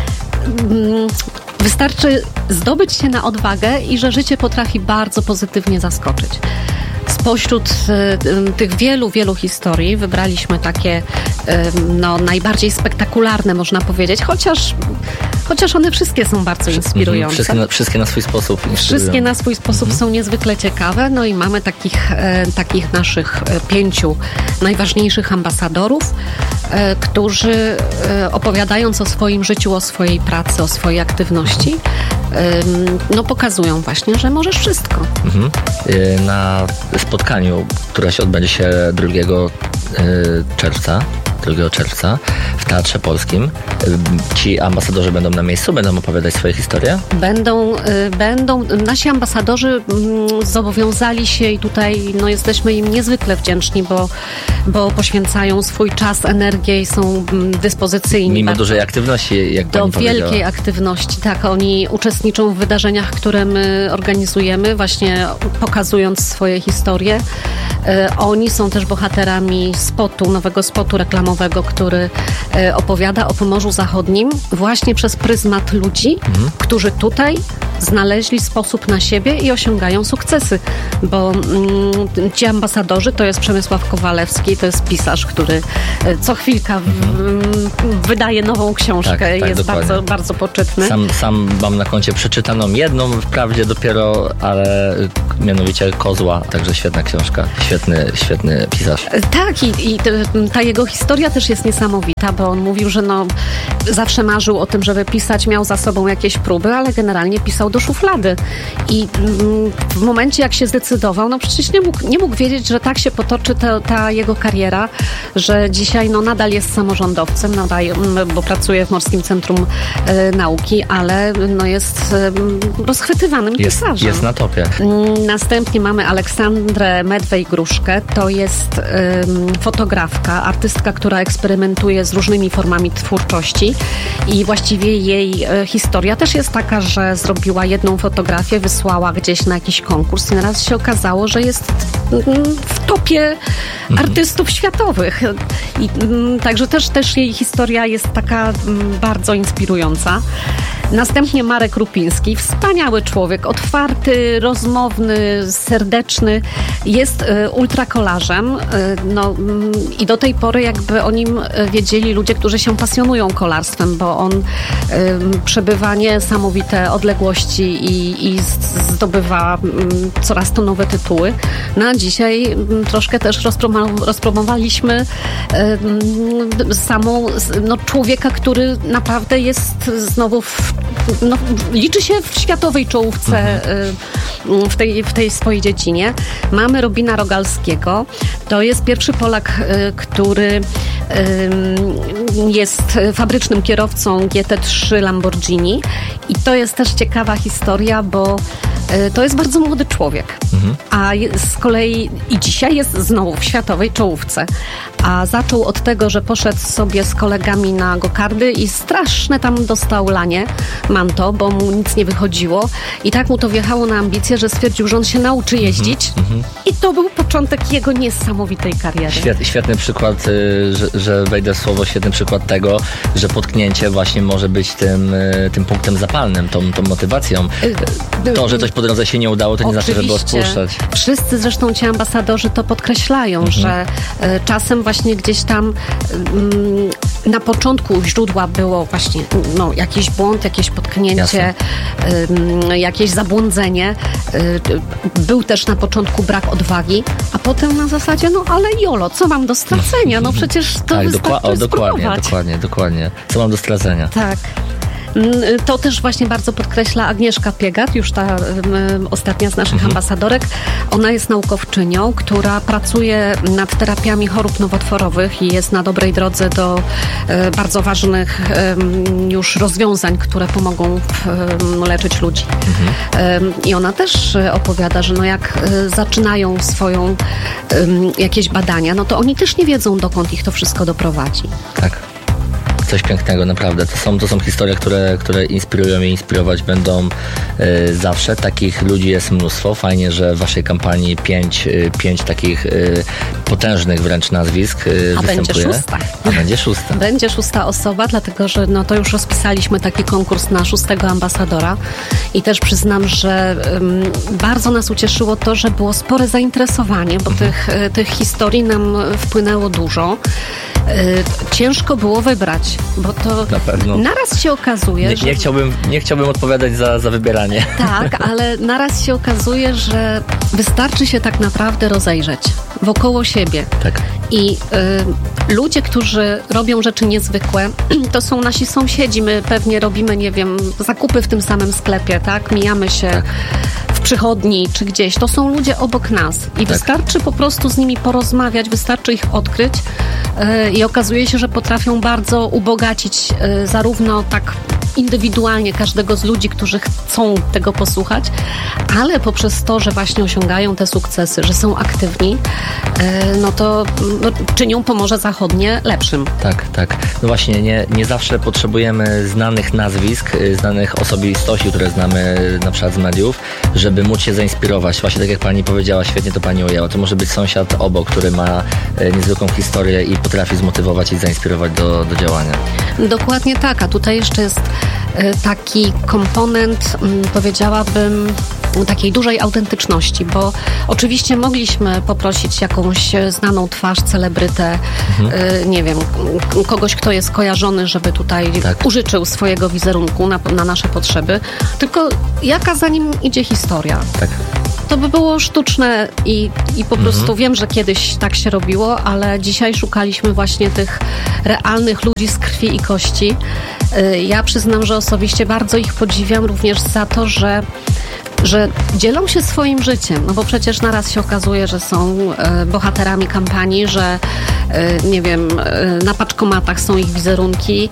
wystarczy zdobyć się na odwagę i że życie potrafi bardzo pozytywnie zaskoczyć. Spośród tych wielu historii wybraliśmy takie najbardziej spektakularne, można powiedzieć, chociaż one wszystkie są bardzo inspirujące. Wszystkie na swój sposób inspirują. Wszystkie na swój sposób są niezwykle ciekawe. No i mamy takich naszych 5 najważniejszych ambasadorów, którzy opowiadając o swoim życiu, o swojej pracy, o swojej aktywności, pokazują właśnie, że możesz wszystko. Na spotkaniu, które się odbędzie się 2 czerwca w Teatrze Polskim, Ci ambasadorzy będą na miejscu, będą opowiadać swoje historie? Będą. Nasi ambasadorzy zobowiązali się i tutaj jesteśmy im niezwykle wdzięczni, bo poświęcają swój czas, energię i są dyspozycyjni. Mimo dużej aktywności, jak pani powiedziała. Do wielkiej aktywności, tak. Oni uczestniczą w wydarzeniach, które my organizujemy, właśnie pokazując swoje historie. Oni są też bohaterami nowego spotu reklamowego, który opowiada o Pomorzu Zachodnim właśnie przez pryzmat ludzi, którzy tutaj znaleźli sposób na siebie i osiągają sukcesy, bo ci ambasadorzy to jest Przemysław Kowalewski, to jest pisarz, który co chwilka wydaje nową książkę, tak, jest bardzo, bardzo poczytny. Sam mam na koncie przeczytaną jedną, wprawdzie dopiero, ale mianowicie Kozła, także świetna książka, świetny pisarz. Tak, i ta jego historia też jest niesamowita, bo on mówił, że zawsze marzył o tym, żeby pisać, miał za sobą jakieś próby, ale generalnie pisał do szuflady. I w momencie, jak się zdecydował, przecież nie mógł wiedzieć, że tak się potoczy ta jego kariera, że dzisiaj nadal jest samorządowcem, bo pracuje w Morskim Centrum Nauki, ale jest rozchwytywanym pisarzem. Jest na topie. Następnie mamy Aleksandrę Medwej-Gruszkę. To jest fotografka, artystka, która eksperymentuje z różnymi formami twórczości i właściwie jej historia też jest taka, że zrobiła jedną fotografię, wysłała gdzieś na jakiś konkurs i naraz się okazało, że jest w topie artystów światowych. I także też jej historia jest taka bardzo inspirująca. Następnie Marek Rupiński, wspaniały człowiek, otwarty, rozmowny, serdeczny, jest ultrakolarzem. I do tej pory jakby o nim wiedzieli ludzie, którzy się pasjonują kolarstwem, bo on przebywa niesamowite odległości i zdobywa coraz to nowe tytuły. A dzisiaj troszkę też rozpromowaliśmy człowieka, który naprawdę jest znowu liczy się w światowej czołówce w tej swojej dziedzinie. Mamy Robina Rogalskiego. To jest pierwszy Polak, który jest fabrycznym kierowcą GT3 Lamborghini i to jest też ciekawa historia, bo to jest bardzo młody człowiek, a z kolei i dzisiaj jest znowu w światowej czołówce. A zaczął od tego, że poszedł sobie z kolegami na gokardy i straszne tam dostał lanie, manto, bo mu nic nie wychodziło i tak mu to wjechało na ambicje, że stwierdził, że on się nauczy jeździć i to był początek jego niesamowitej kariery. Świetny przykład, że wejdę w słowo, świetny przykład tego, że potknięcie właśnie może być tym punktem zapalnym, tą motywacją. To, że coś po drodze się nie udało, to nie znaczy, żeby odpuszczać. Wszyscy zresztą ci ambasadorzy to podkreślają, że czasem właśnie gdzieś tam na początku źródła było właśnie jakiś błąd, jakieś potknięcie, jakieś zabłądzenie. Był też na początku brak odwagi, a potem na zasadzie, ale jolo, co mam do stracenia? Przecież to wystarczy spróbować. Dokładnie. Co mam do stracenia? Tak. To też właśnie bardzo podkreśla Agnieszka Piegat, już ta ostatnia z naszych ambasadorek. Ona jest naukowczynią, która pracuje nad terapiami chorób nowotworowych i jest na dobrej drodze do bardzo ważnych już rozwiązań, które pomogą leczyć ludzi. I ona też opowiada, że jak zaczynają swoją jakieś badania, to oni też nie wiedzą, dokąd ich to wszystko doprowadzi. Tak. Coś pięknego, naprawdę. To są historie, które inspirują i inspirować będą zawsze. Takich ludzi jest mnóstwo. Fajnie, że w waszej kampanii 5 takich potężnych wręcz nazwisk występuje. Będzie szósta. Będzie szósta osoba, dlatego że to już rozpisaliśmy taki konkurs na 6. ambasadora i też przyznam, że bardzo nas ucieszyło to, że było spore zainteresowanie, bo tych historii nam wpłynęło dużo. Ciężko było wybrać, bo to na pewno. Naraz się okazuje, że... Nie chciałbym odpowiadać za wybieranie. Tak, ale naraz się okazuje, że wystarczy się tak naprawdę rozejrzeć wokoło siebie. Tak. I ludzie, którzy robią rzeczy niezwykłe, to są nasi sąsiedzi. My pewnie robimy, nie wiem, zakupy w tym samym sklepie, tak? Mijamy się w przychodni czy gdzieś. To są ludzie obok nas. I wystarczy po prostu z nimi porozmawiać, wystarczy ich odkryć i okazuje się, że potrafią bardzo ubogacić zarówno tak indywidualnie każdego z ludzi, którzy chcą tego posłuchać, ale poprzez to, że właśnie osiągają te sukcesy, że są aktywni, no to czynią Pomorze Zachodnie lepszym. Tak. No właśnie, nie zawsze potrzebujemy znanych nazwisk, znanych osobistości, które znamy na przykład z mediów, żeby móc się zainspirować. Właśnie tak jak pani powiedziała, świetnie to pani ujęła. To może być sąsiad obok, który ma niezwykłą historię i potrafi zmotywować i zainspirować do działania. Dokładnie tak, a tutaj jeszcze jest taki komponent, powiedziałabym, takiej dużej autentyczności, bo oczywiście mogliśmy poprosić jakąś znaną twarz, celebrytę, nie wiem, kogoś, kto jest kojarzony, żeby tutaj użyczył swojego wizerunku na nasze potrzeby, tylko jaka za nim idzie historia. To by było sztuczne i po prostu wiem, że kiedyś tak się robiło, ale dzisiaj szukaliśmy właśnie tych realnych ludzi z krwi i kości. Ja przyznam, że osobiście bardzo ich podziwiam również za to, że dzielą się swoim życiem, no bo przecież naraz się okazuje, że są bohaterami kampanii, że nie wiem, na paczkomatach są ich wizerunki,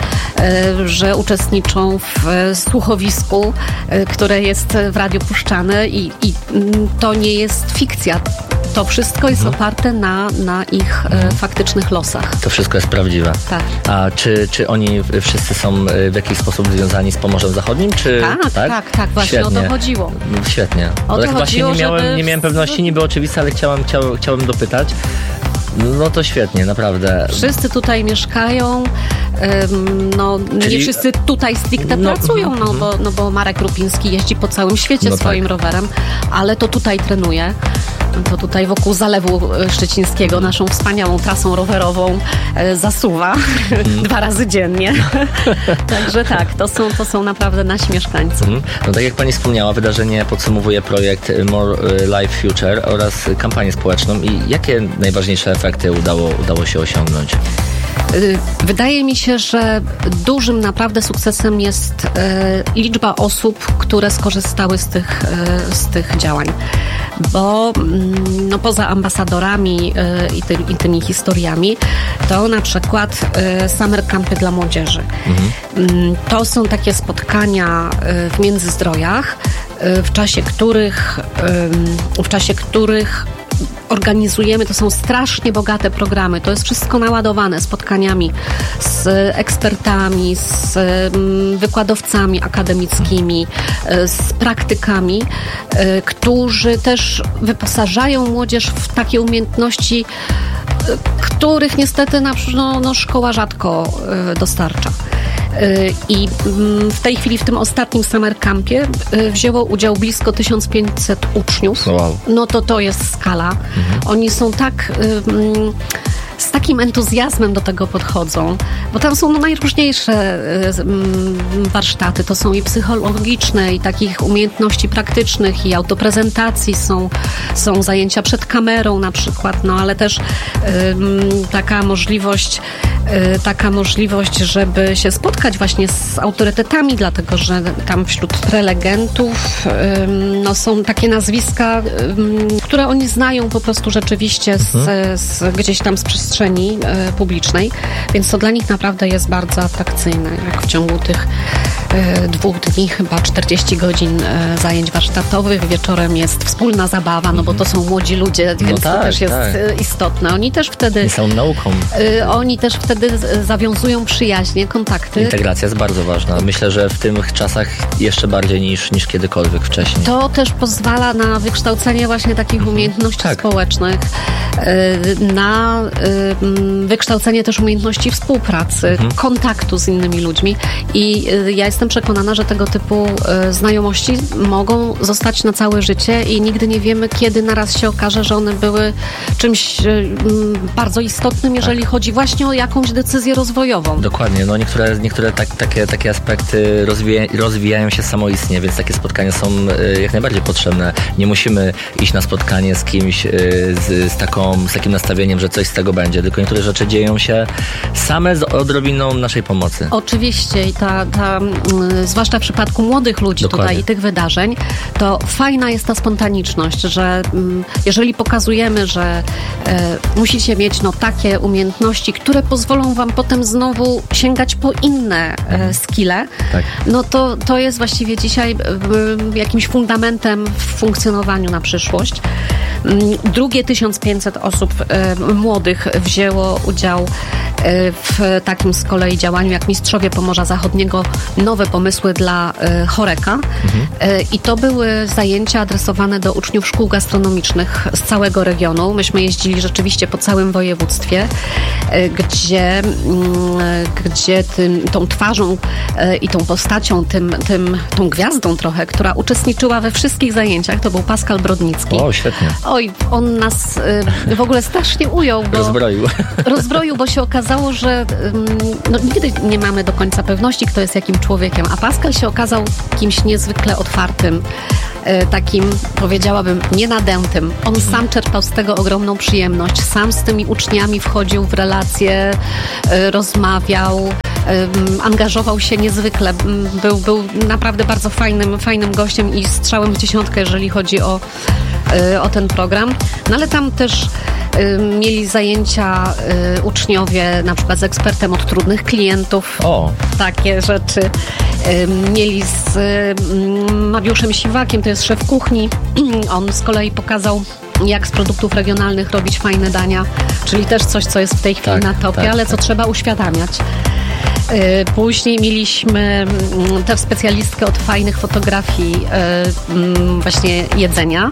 że uczestniczą w słuchowisku, które jest w radiu puszczane i to nie jest fikcja. To wszystko jest oparte na ich faktycznych losach. To wszystko jest prawdziwe. Tak. A czy oni wszyscy są w jakiś sposób związani z Pomorzem Zachodnim? Czy, tak. Właśnie świetnie. O to chodziło. Świetnie. O to właśnie nie miałem pewności, niby oczywiste, ale chciałem dopytać. No to świetnie, naprawdę. Wszyscy tutaj mieszkają, nie wszyscy tutaj stricte pracują, bo Marek Rupiński jeździ po całym świecie swoim rowerem, ale to tutaj trenuje. To tutaj wokół Zalewu Szczecińskiego naszą wspaniałą trasą rowerową zasuwa 2 razy dziennie. Także tak, to są naprawdę nasi mieszkańcy. No tak jak pani wspomniała, wydarzenie podsumowuje projekt More Life Future oraz kampanię społeczną. I jakie najważniejsze efekty udało się osiągnąć? Wydaje mi się, że dużym naprawdę sukcesem jest liczba osób, które skorzystały z tych działań. Bo poza ambasadorami i tymi historiami, to na przykład summer campy dla młodzieży. To są takie spotkania w Międzyzdrojach, w czasie których organizujemy, to są strasznie bogate programy, to jest wszystko naładowane spotkaniami z ekspertami, z wykładowcami akademickimi, z praktykami, którzy też wyposażają młodzież w takie umiejętności, których niestety szkoła rzadko dostarcza. I w tej chwili w tym ostatnim summer campie wzięło udział blisko 1500 uczniów. Wow. No to jest skala. Oni są tak z takim entuzjazmem do tego podchodzą, bo tam są najróżniejsze warsztaty, to są i psychologiczne, i takich umiejętności praktycznych, i autoprezentacji, są zajęcia przed kamerą na przykład, ale też taka możliwość, żeby się spotkać właśnie z autorytetami, dlatego że tam wśród prelegentów są takie nazwiska, które oni znają po prostu rzeczywiście gdzieś tam z przestrzeni publicznej, więc to dla nich naprawdę jest bardzo atrakcyjne. Jak w ciągu tych 2 dni, chyba 40 godzin zajęć warsztatowych, wieczorem jest wspólna zabawa, bo to są młodzi ludzie, więc to też jest istotne. Oni też wtedy są nauką. Oni też wtedy zawiązują przyjaźnie, kontakty. Integracja jest bardzo ważna. Myślę, że w tych czasach jeszcze bardziej niż kiedykolwiek wcześniej. To też pozwala na wykształcenie właśnie takich umiejętności społecznych, na wykształcenie też umiejętności współpracy, kontaktu z innymi ludźmi i ja jestem jestem przekonana, że tego typu znajomości mogą zostać na całe życie i nigdy nie wiemy, kiedy naraz się okaże, że one były czymś bardzo istotnym, jeżeli chodzi właśnie o jakąś decyzję rozwojową. Dokładnie, no niektóre takie aspekty rozwijają się samoistnie, więc takie spotkania są jak najbardziej potrzebne. Nie musimy iść na spotkanie z kimś z takim nastawieniem, że coś z tego będzie, tylko niektóre rzeczy dzieją się same z odrobiną naszej pomocy. Oczywiście i zwłaszcza w przypadku młodych ludzi tutaj i tych wydarzeń, to fajna jest ta spontaniczność, że jeżeli pokazujemy, że musicie mieć takie umiejętności, które pozwolą wam potem znowu sięgać po inne skille, no to jest właściwie dzisiaj jakimś fundamentem w funkcjonowaniu na przyszłość. Drugie 1500 osób młodych wzięło udział w takim z kolei działaniu jak Mistrzowie Pomorza Zachodniego, nowe pomysły dla Choreka. I to były zajęcia adresowane do uczniów szkół gastronomicznych z całego regionu. Myśmy jeździli rzeczywiście po całym województwie, gdzie tą twarzą i tą postacią, tą gwiazdą trochę, która uczestniczyła we wszystkich zajęciach, to był Pascal Brodnicki. O, świetnie. Oj, on nas w ogóle strasznie ujął. Rozbroił, bo się okazało, że nigdy nie mamy do końca pewności, kto jest jakim człowiekiem, a Pascal się okazał kimś niezwykle otwartym, takim, powiedziałabym, nienadętym. On sam czerpał z tego ogromną przyjemność. Sam z tymi uczniami wchodził w relacje, rozmawiał, angażował się niezwykle. Był naprawdę bardzo fajnym gościem i strzałem w dziesiątkę, jeżeli chodzi o ten program. No ale tam też mieli zajęcia uczniowie na przykład z ekspertem od trudnych klientów. Takie rzeczy. Mieli z Mariuszem Siwakiem, to jest szef kuchni. On z kolei pokazał, jak z produktów regionalnych robić fajne dania, czyli też coś, co jest w tej chwili na topie, ale co trzeba uświadamiać. Później mieliśmy też specjalistkę od fajnych fotografii właśnie jedzenia.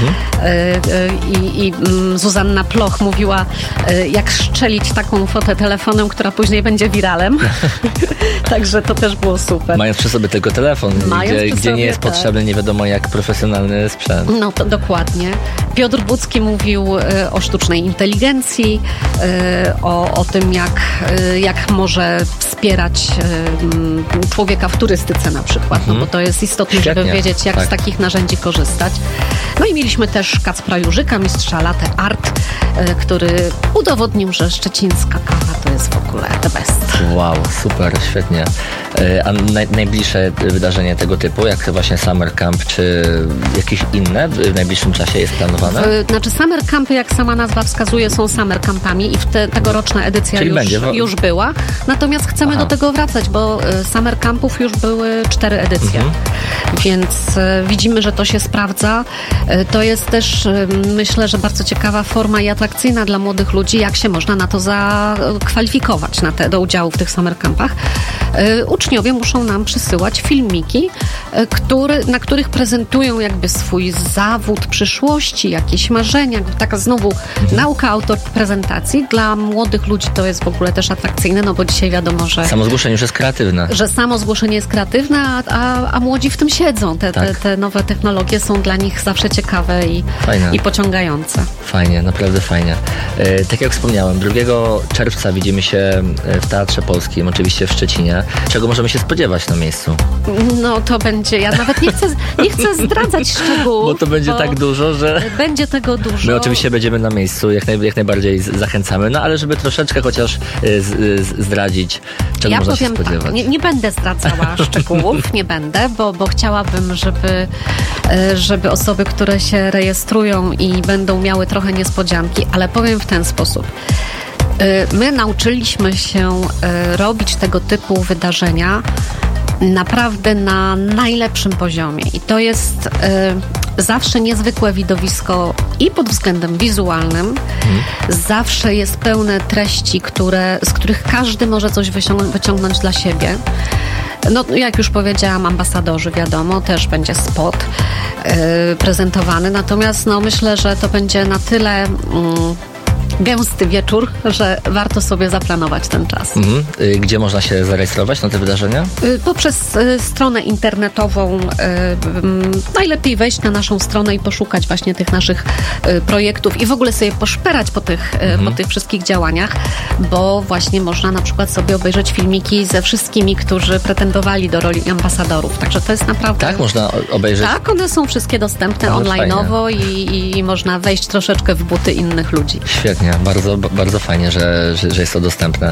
I Zuzanna Ploch mówiła, jak szczelić taką fotę telefonem, która później będzie wiralem. Także to też było super. Mając przy sobie tylko telefon, gdzie nie jest potrzebny nie wiadomo jak profesjonalny sprzęt. No to dokładnie. Piotr Budzki mówił o sztucznej inteligencji, o tym, jak może wspierać człowieka w turystyce na przykład, bo to jest istotne, żeby wiedzieć, jak z takich narzędzi korzystać. No i mieliśmy też Kacpra Jurzyka, mistrza latte art, który udowodnił, że szczecińska kawa to jest w ogóle the best. Wow, super, świetnie. A najbliższe wydarzenie tego typu, jak właśnie Summer Camp, czy jakieś inne w najbliższym czasie jest planowane? Znaczy Summer Campy, jak sama nazwa wskazuje, są Summer Campami i tegoroczna edycja już była. Natomiast chcemy do tego wracać, bo Summer Campów już były 4 edycje. Więc widzimy, że to się sprawdza. To jest też, myślę, że bardzo ciekawa forma i atrakcyjna dla młodych ludzi, jak się można na to zakwalifikować do udziału w tych Summer Campach. Uczniowie muszą nam przysyłać filmiki, na których prezentują jakby swój zawód przyszłości, jakieś marzenia, taka znowu nauka autoprezentacji. Dla młodych ludzi to jest w ogóle też atrakcyjne, no bo dzisiaj wiadomo, że samo zgłoszenie już jest kreatywne. Że samo zgłoszenie jest kreatywne, a młodzi w tym siedzą. Te nowe technologie są dla nich zawsze ciekawe i pociągające. Fajnie, naprawdę fajnie. Tak jak wspomniałem, 2 czerwca widzimy się w Teatrze Polskim, oczywiście w Szczecinie. Czego możemy się spodziewać na miejscu? No to będzie, ja nawet nie chcę zdradzać szczegółów. Bo to będzie tak dużo, że... Będzie tego dużo. My oczywiście będziemy na miejscu, jak najbardziej zachęcamy, no ale żeby troszeczkę chociaż zdradzić, czego można się spodziewać. Tak, nie będę zdradzała szczegółów, nie będę, bo chciałabym, żeby osoby, które się rejestrują i będą miały trochę niespodzianki, ale powiem w ten sposób. My nauczyliśmy się robić tego typu wydarzenia naprawdę na najlepszym poziomie i to jest zawsze niezwykłe widowisko i pod względem wizualnym. Zawsze jest pełne treści, z których każdy może coś wyciągnąć dla siebie. No, jak już powiedziałam, ambasadorzy, wiadomo, też będzie spot prezentowany, natomiast myślę, że to będzie na tyle gęsty wieczór, że warto sobie zaplanować ten czas. Gdzie można się zarejestrować na te wydarzenia? Poprzez stronę internetową. Najlepiej wejść na naszą stronę i poszukać właśnie tych naszych projektów i w ogóle sobie poszperać po tych wszystkich działaniach, bo właśnie można na przykład sobie obejrzeć filmiki ze wszystkimi, którzy pretendowali do roli ambasadorów. Także to jest naprawdę... Tak, można obejrzeć? Tak, one są wszystkie dostępne online'owo i można wejść troszeczkę w buty innych ludzi. Świetnie, bardzo, bardzo fajnie, że jest to dostępne.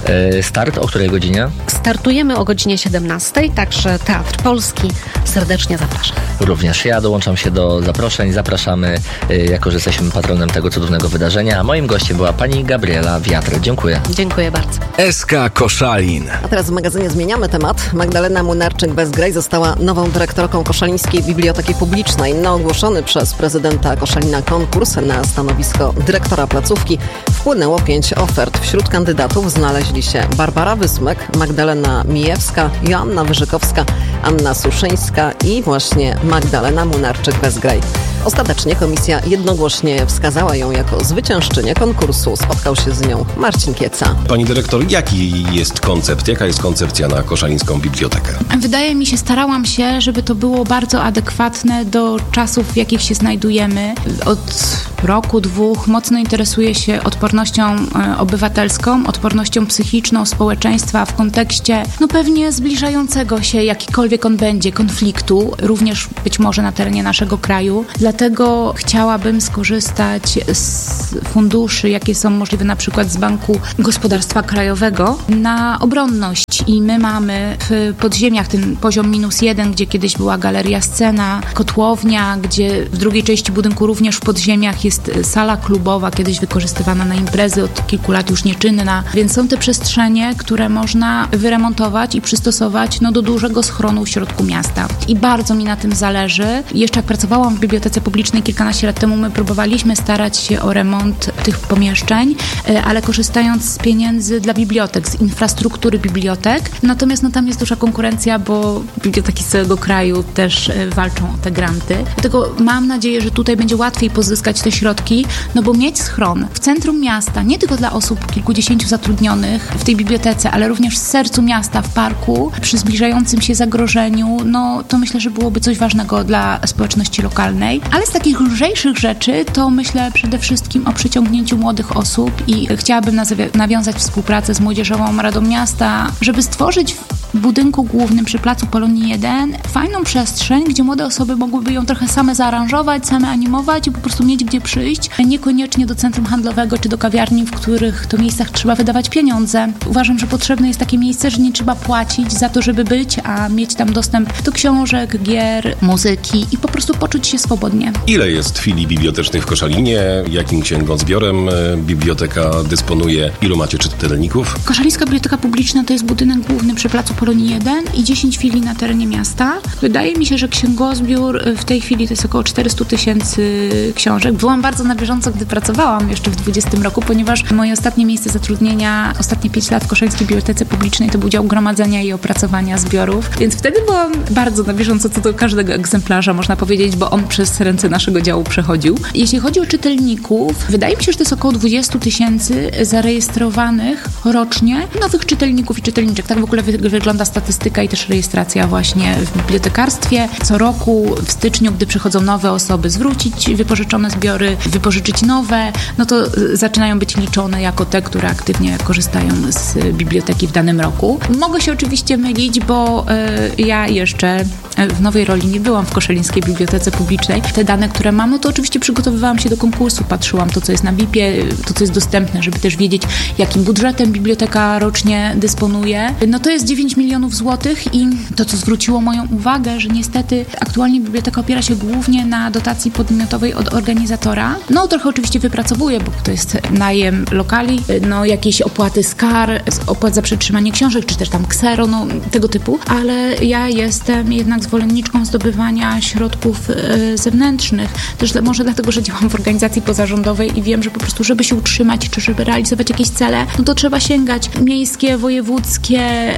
Start o której godzinie? Startujemy o godzinie 17, także Teatr Polski serdecznie zapraszam. Również ja dołączam się do zaproszeń. Zapraszamy, jako że jesteśmy patronem tego cudownego wydarzenia. A moim gościem była pani Gabriela Wiatr. Dziękuję. Dziękuję bardzo. SK Koszalin. A teraz w magazynie zmieniamy temat. Magdalena Młynarczyk-Bezgraj została nową dyrektorką Koszalińskiej Biblioteki Publicznej. Na ogłoszony przez prezydenta Koszalina konkurs na stanowisko dyrektora placówki wpłynęło 5 ofert. Wśród kandydatów znaleźli się Barbara Wysmek, Magdalena Mijewska, Joanna Wyżykowska, Anna Suszyńska i właśnie Magdalena Młynarczyk-Bezgraj. Ostatecznie komisja jednogłośnie wskazała ją jako zwyciężczynię konkursu. Spotkał się z nią Marcin Kieca. Pani dyrektor, jaki jest koncept? Jaka jest koncepcja na Koszalińską Bibliotekę? Wydaje mi się, starałam się, żeby to było bardzo adekwatne do czasów, w jakich się znajdujemy. Od roku, 2 mocno interesuję się odpornością obywatelską, odpornością psychiczną społeczeństwa w kontekście pewnie zbliżającego się, jakikolwiek on będzie, konfliktu, również być może na terenie naszego kraju. Dlatego chciałabym skorzystać z funduszy, jakie są możliwe na przykład z Banku Gospodarstwa Krajowego na obronność. I my mamy w podziemiach ten poziom -1, gdzie kiedyś była galeria Scena, kotłownia, gdzie w drugiej części budynku również w podziemiach jest sala klubowa, kiedyś wykorzystywana na imprezy, od kilku lat już nieczynna. Więc są te przestrzenie, które można wyremontować i przystosować do dużego schronu w środku miasta. I bardzo mi na tym zależy. Jeszcze jak pracowałam w Bibliotece Publicznej kilkanaście lat temu, my próbowaliśmy starać się o remont tych pomieszczeń, ale korzystając z pieniędzy dla bibliotek, z infrastruktury bibliotek. Natomiast tam jest duża konkurencja, bo biblioteki z całego kraju też walczą o te granty. Dlatego mam nadzieję, że tutaj będzie łatwiej pozyskać te środki, bo mieć schron w centrum miasta, nie tylko dla osób kilkudziesięciu zatrudnionych w tej bibliotece, ale również w sercu miasta, w parku, przy zbliżającym się zagrożeniu, to myślę, że byłoby coś ważnego dla społeczności lokalnej. Ale z takich lżejszych rzeczy to myślę przede wszystkim o przyciągnięciu młodych osób i chciałabym nawiązać współpracę z Młodzieżową Radą Miasta, żeby stworzyć w budynku głównym przy Placu Polonii 1 fajną przestrzeń, gdzie młode osoby mogłyby ją trochę same zaaranżować, same animować i po prostu mieć gdzie przyjść, niekoniecznie do centrum handlowego czy do kawiarni, w których to miejscach trzeba wydawać pieniądze. Uważam, że potrzebne jest takie miejsce, że nie trzeba płacić za to, żeby być, a mieć tam dostęp do książek, gier, muzyki i po prostu poczuć się swobodnie. Ile jest filii bibliotecznych w Koszalinie? Jakim księgozbiorem biblioteka dysponuje? Ilu macie czytelników? Koszalińska Biblioteka Publiczna to jest budynek główny przy Placu Polonii 1 i 10 filii na terenie miasta. Wydaje mi się, że księgozbiór w tej chwili to jest około 400 000 książek. Byłam bardzo na bieżąco, gdy pracowałam jeszcze w 2020 roku, ponieważ moje ostatnie miejsce zatrudnienia, ostatnie 5 lat w Koszalińskiej Bibliotece Publicznej to był dział gromadzenia i opracowania zbiorów, więc wtedy byłam bardzo na bieżąco co do każdego egzemplarza, można powiedzieć, bo on przez ręce naszego działu przechodził. Jeśli chodzi o czytelników, wydaje mi się, że to jest około 20 000 zarejestrowanych rocznie nowych czytelników i czytelniczek. Tak w ogóle wygląda statystyka i też rejestracja właśnie w bibliotekarstwie. Co roku w styczniu, gdy przychodzą nowe osoby, zwrócić wypożyczone zbiory, wypożyczyć nowe, to zaczynają być liczone jako te, które aktywnie korzystają z biblioteki w danym roku. Mogę się oczywiście mylić, bo ja jeszcze w nowej roli nie byłam w Koszalińskiej Bibliotece Publicznej. Te dane, które mam, to oczywiście przygotowywałam się do konkursu, patrzyłam to, co jest na BIP-ie, to, co jest dostępne, żeby też wiedzieć, jakim budżetem biblioteka rocznie dysponuje. To jest 9 milionów złotych i to, co zwróciło moją uwagę, że niestety aktualnie biblioteka opiera się głównie na dotacji podmiotowej od organizatora. Trochę oczywiście wypracowuje, bo to jest najem lokali, jakieś opłaty z kar, opłat za przetrzymanie książek, czy też tam ksero, tego typu, ale ja jestem jednak zwolenniczką zdobywania środków zewnętrznych. Też może dlatego, że działam w organizacji pozarządowej i wiem, że po prostu, żeby się utrzymać, czy żeby realizować jakieś cele, to trzeba sięgać miejskie, wojewódzkie,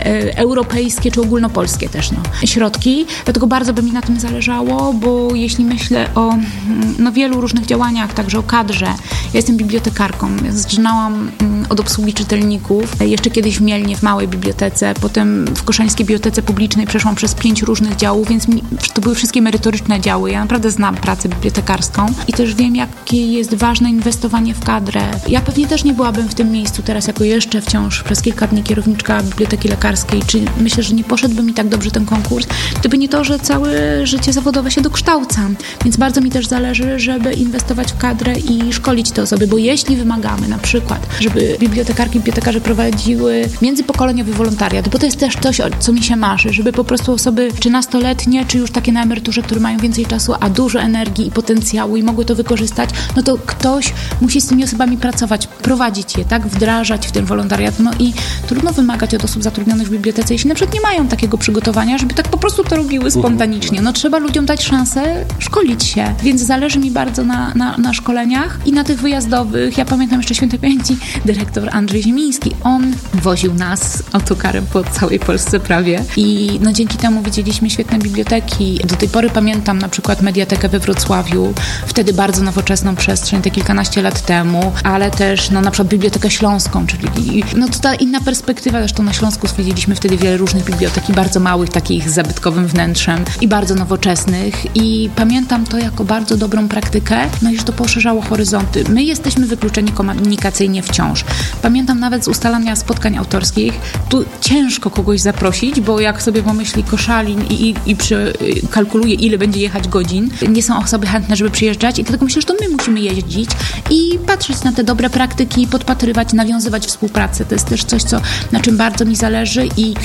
europejskie czy ogólnopolskie też środki. Dlatego bardzo by mi na tym zależało, bo jeśli myślę o wielu różnych działaniach, także o kadrze. Ja jestem bibliotekarką. Ja zaczynałam od obsługi czytelników. Jeszcze kiedyś w Mielnie, w małej bibliotece. Potem w Koszalińskiej Bibliotece Publicznej przeszłam przez 5 różnych działów, więc to były wszystkie merytoryczne działy. Ja naprawdę znam pracę bibliotekarską i też wiem, jakie jest ważne inwestowanie w kadrę. Ja pewnie też nie byłabym w tym miejscu teraz jako jeszcze wciąż przez kilka dni kierowniczka Biblioteki Lekarskiej. Czy myślę, że nie poszedłby mi tak dobrze ten konkurs, gdyby nie to, że całe życie zawodowe się dokształcam. Więc bardzo mi też zależy, żeby inwestować w kadrę i szkolić te osoby, bo jeśli wymagamy na przykład, żeby bibliotekarki i bibliotekarze prowadziły międzypokoleniowy wolontariat, bo to jest też coś, co mi się marzy, żeby po prostu osoby czy nastoletnie, czy już takie na emeryturze, które mają więcej czasu, a dużo energii i potencjału i mogły to wykorzystać, no to ktoś musi z tymi osobami pracować, prowadzić je, tak, wdrażać w ten wolontariat. No i trudno wymagać od osób zatrudnionych w bibliotece, jeśli na przykład nie mają takiego przygotowania, żeby tak po prostu to robiły spontanicznie. No trzeba ludziom dać szansę szkolić się, więc zależy mi bardzo na szkoleniach i na tych wyjazdowych. Ja pamiętam jeszcze świętej pamięci dyrektor Andrzej Ziemiński. On woził nas autokarem po całej Polsce prawie i dzięki temu widzieliśmy świetne biblioteki. Do tej pory pamiętam na przykład Mediatekę we Wrocławiu, wtedy bardzo nowoczesną przestrzeń, te kilkanaście lat temu, ale też na przykład Bibliotekę Śląską, czyli to ta inna perspektywa. Zresztą na Śląsku zwiedziliśmy wtedy wiele różnych bibliotek i bardzo małych, takich z zabytkowym wnętrzem i bardzo nowoczesnych i pamiętam to jako bardzo dobrą praktykę, i że to poszerzało horyzonty. My jesteśmy wykluczeni komunikacyjnie wciąż. Pamiętam nawet z ustalania spotkań autorskich, tu ciężko kogoś zaprosić, bo jak sobie pomyśli Koszalin i kalkuluje, ile będzie jechać godzin, nie są osoby chętne, żeby przyjeżdżać i dlatego myślę, że to my musimy jeździć i patrzeć na te dobre praktyki, podpatrywać, nawiązywać współpracę. To jest też coś, na czym bardzo mi zależy i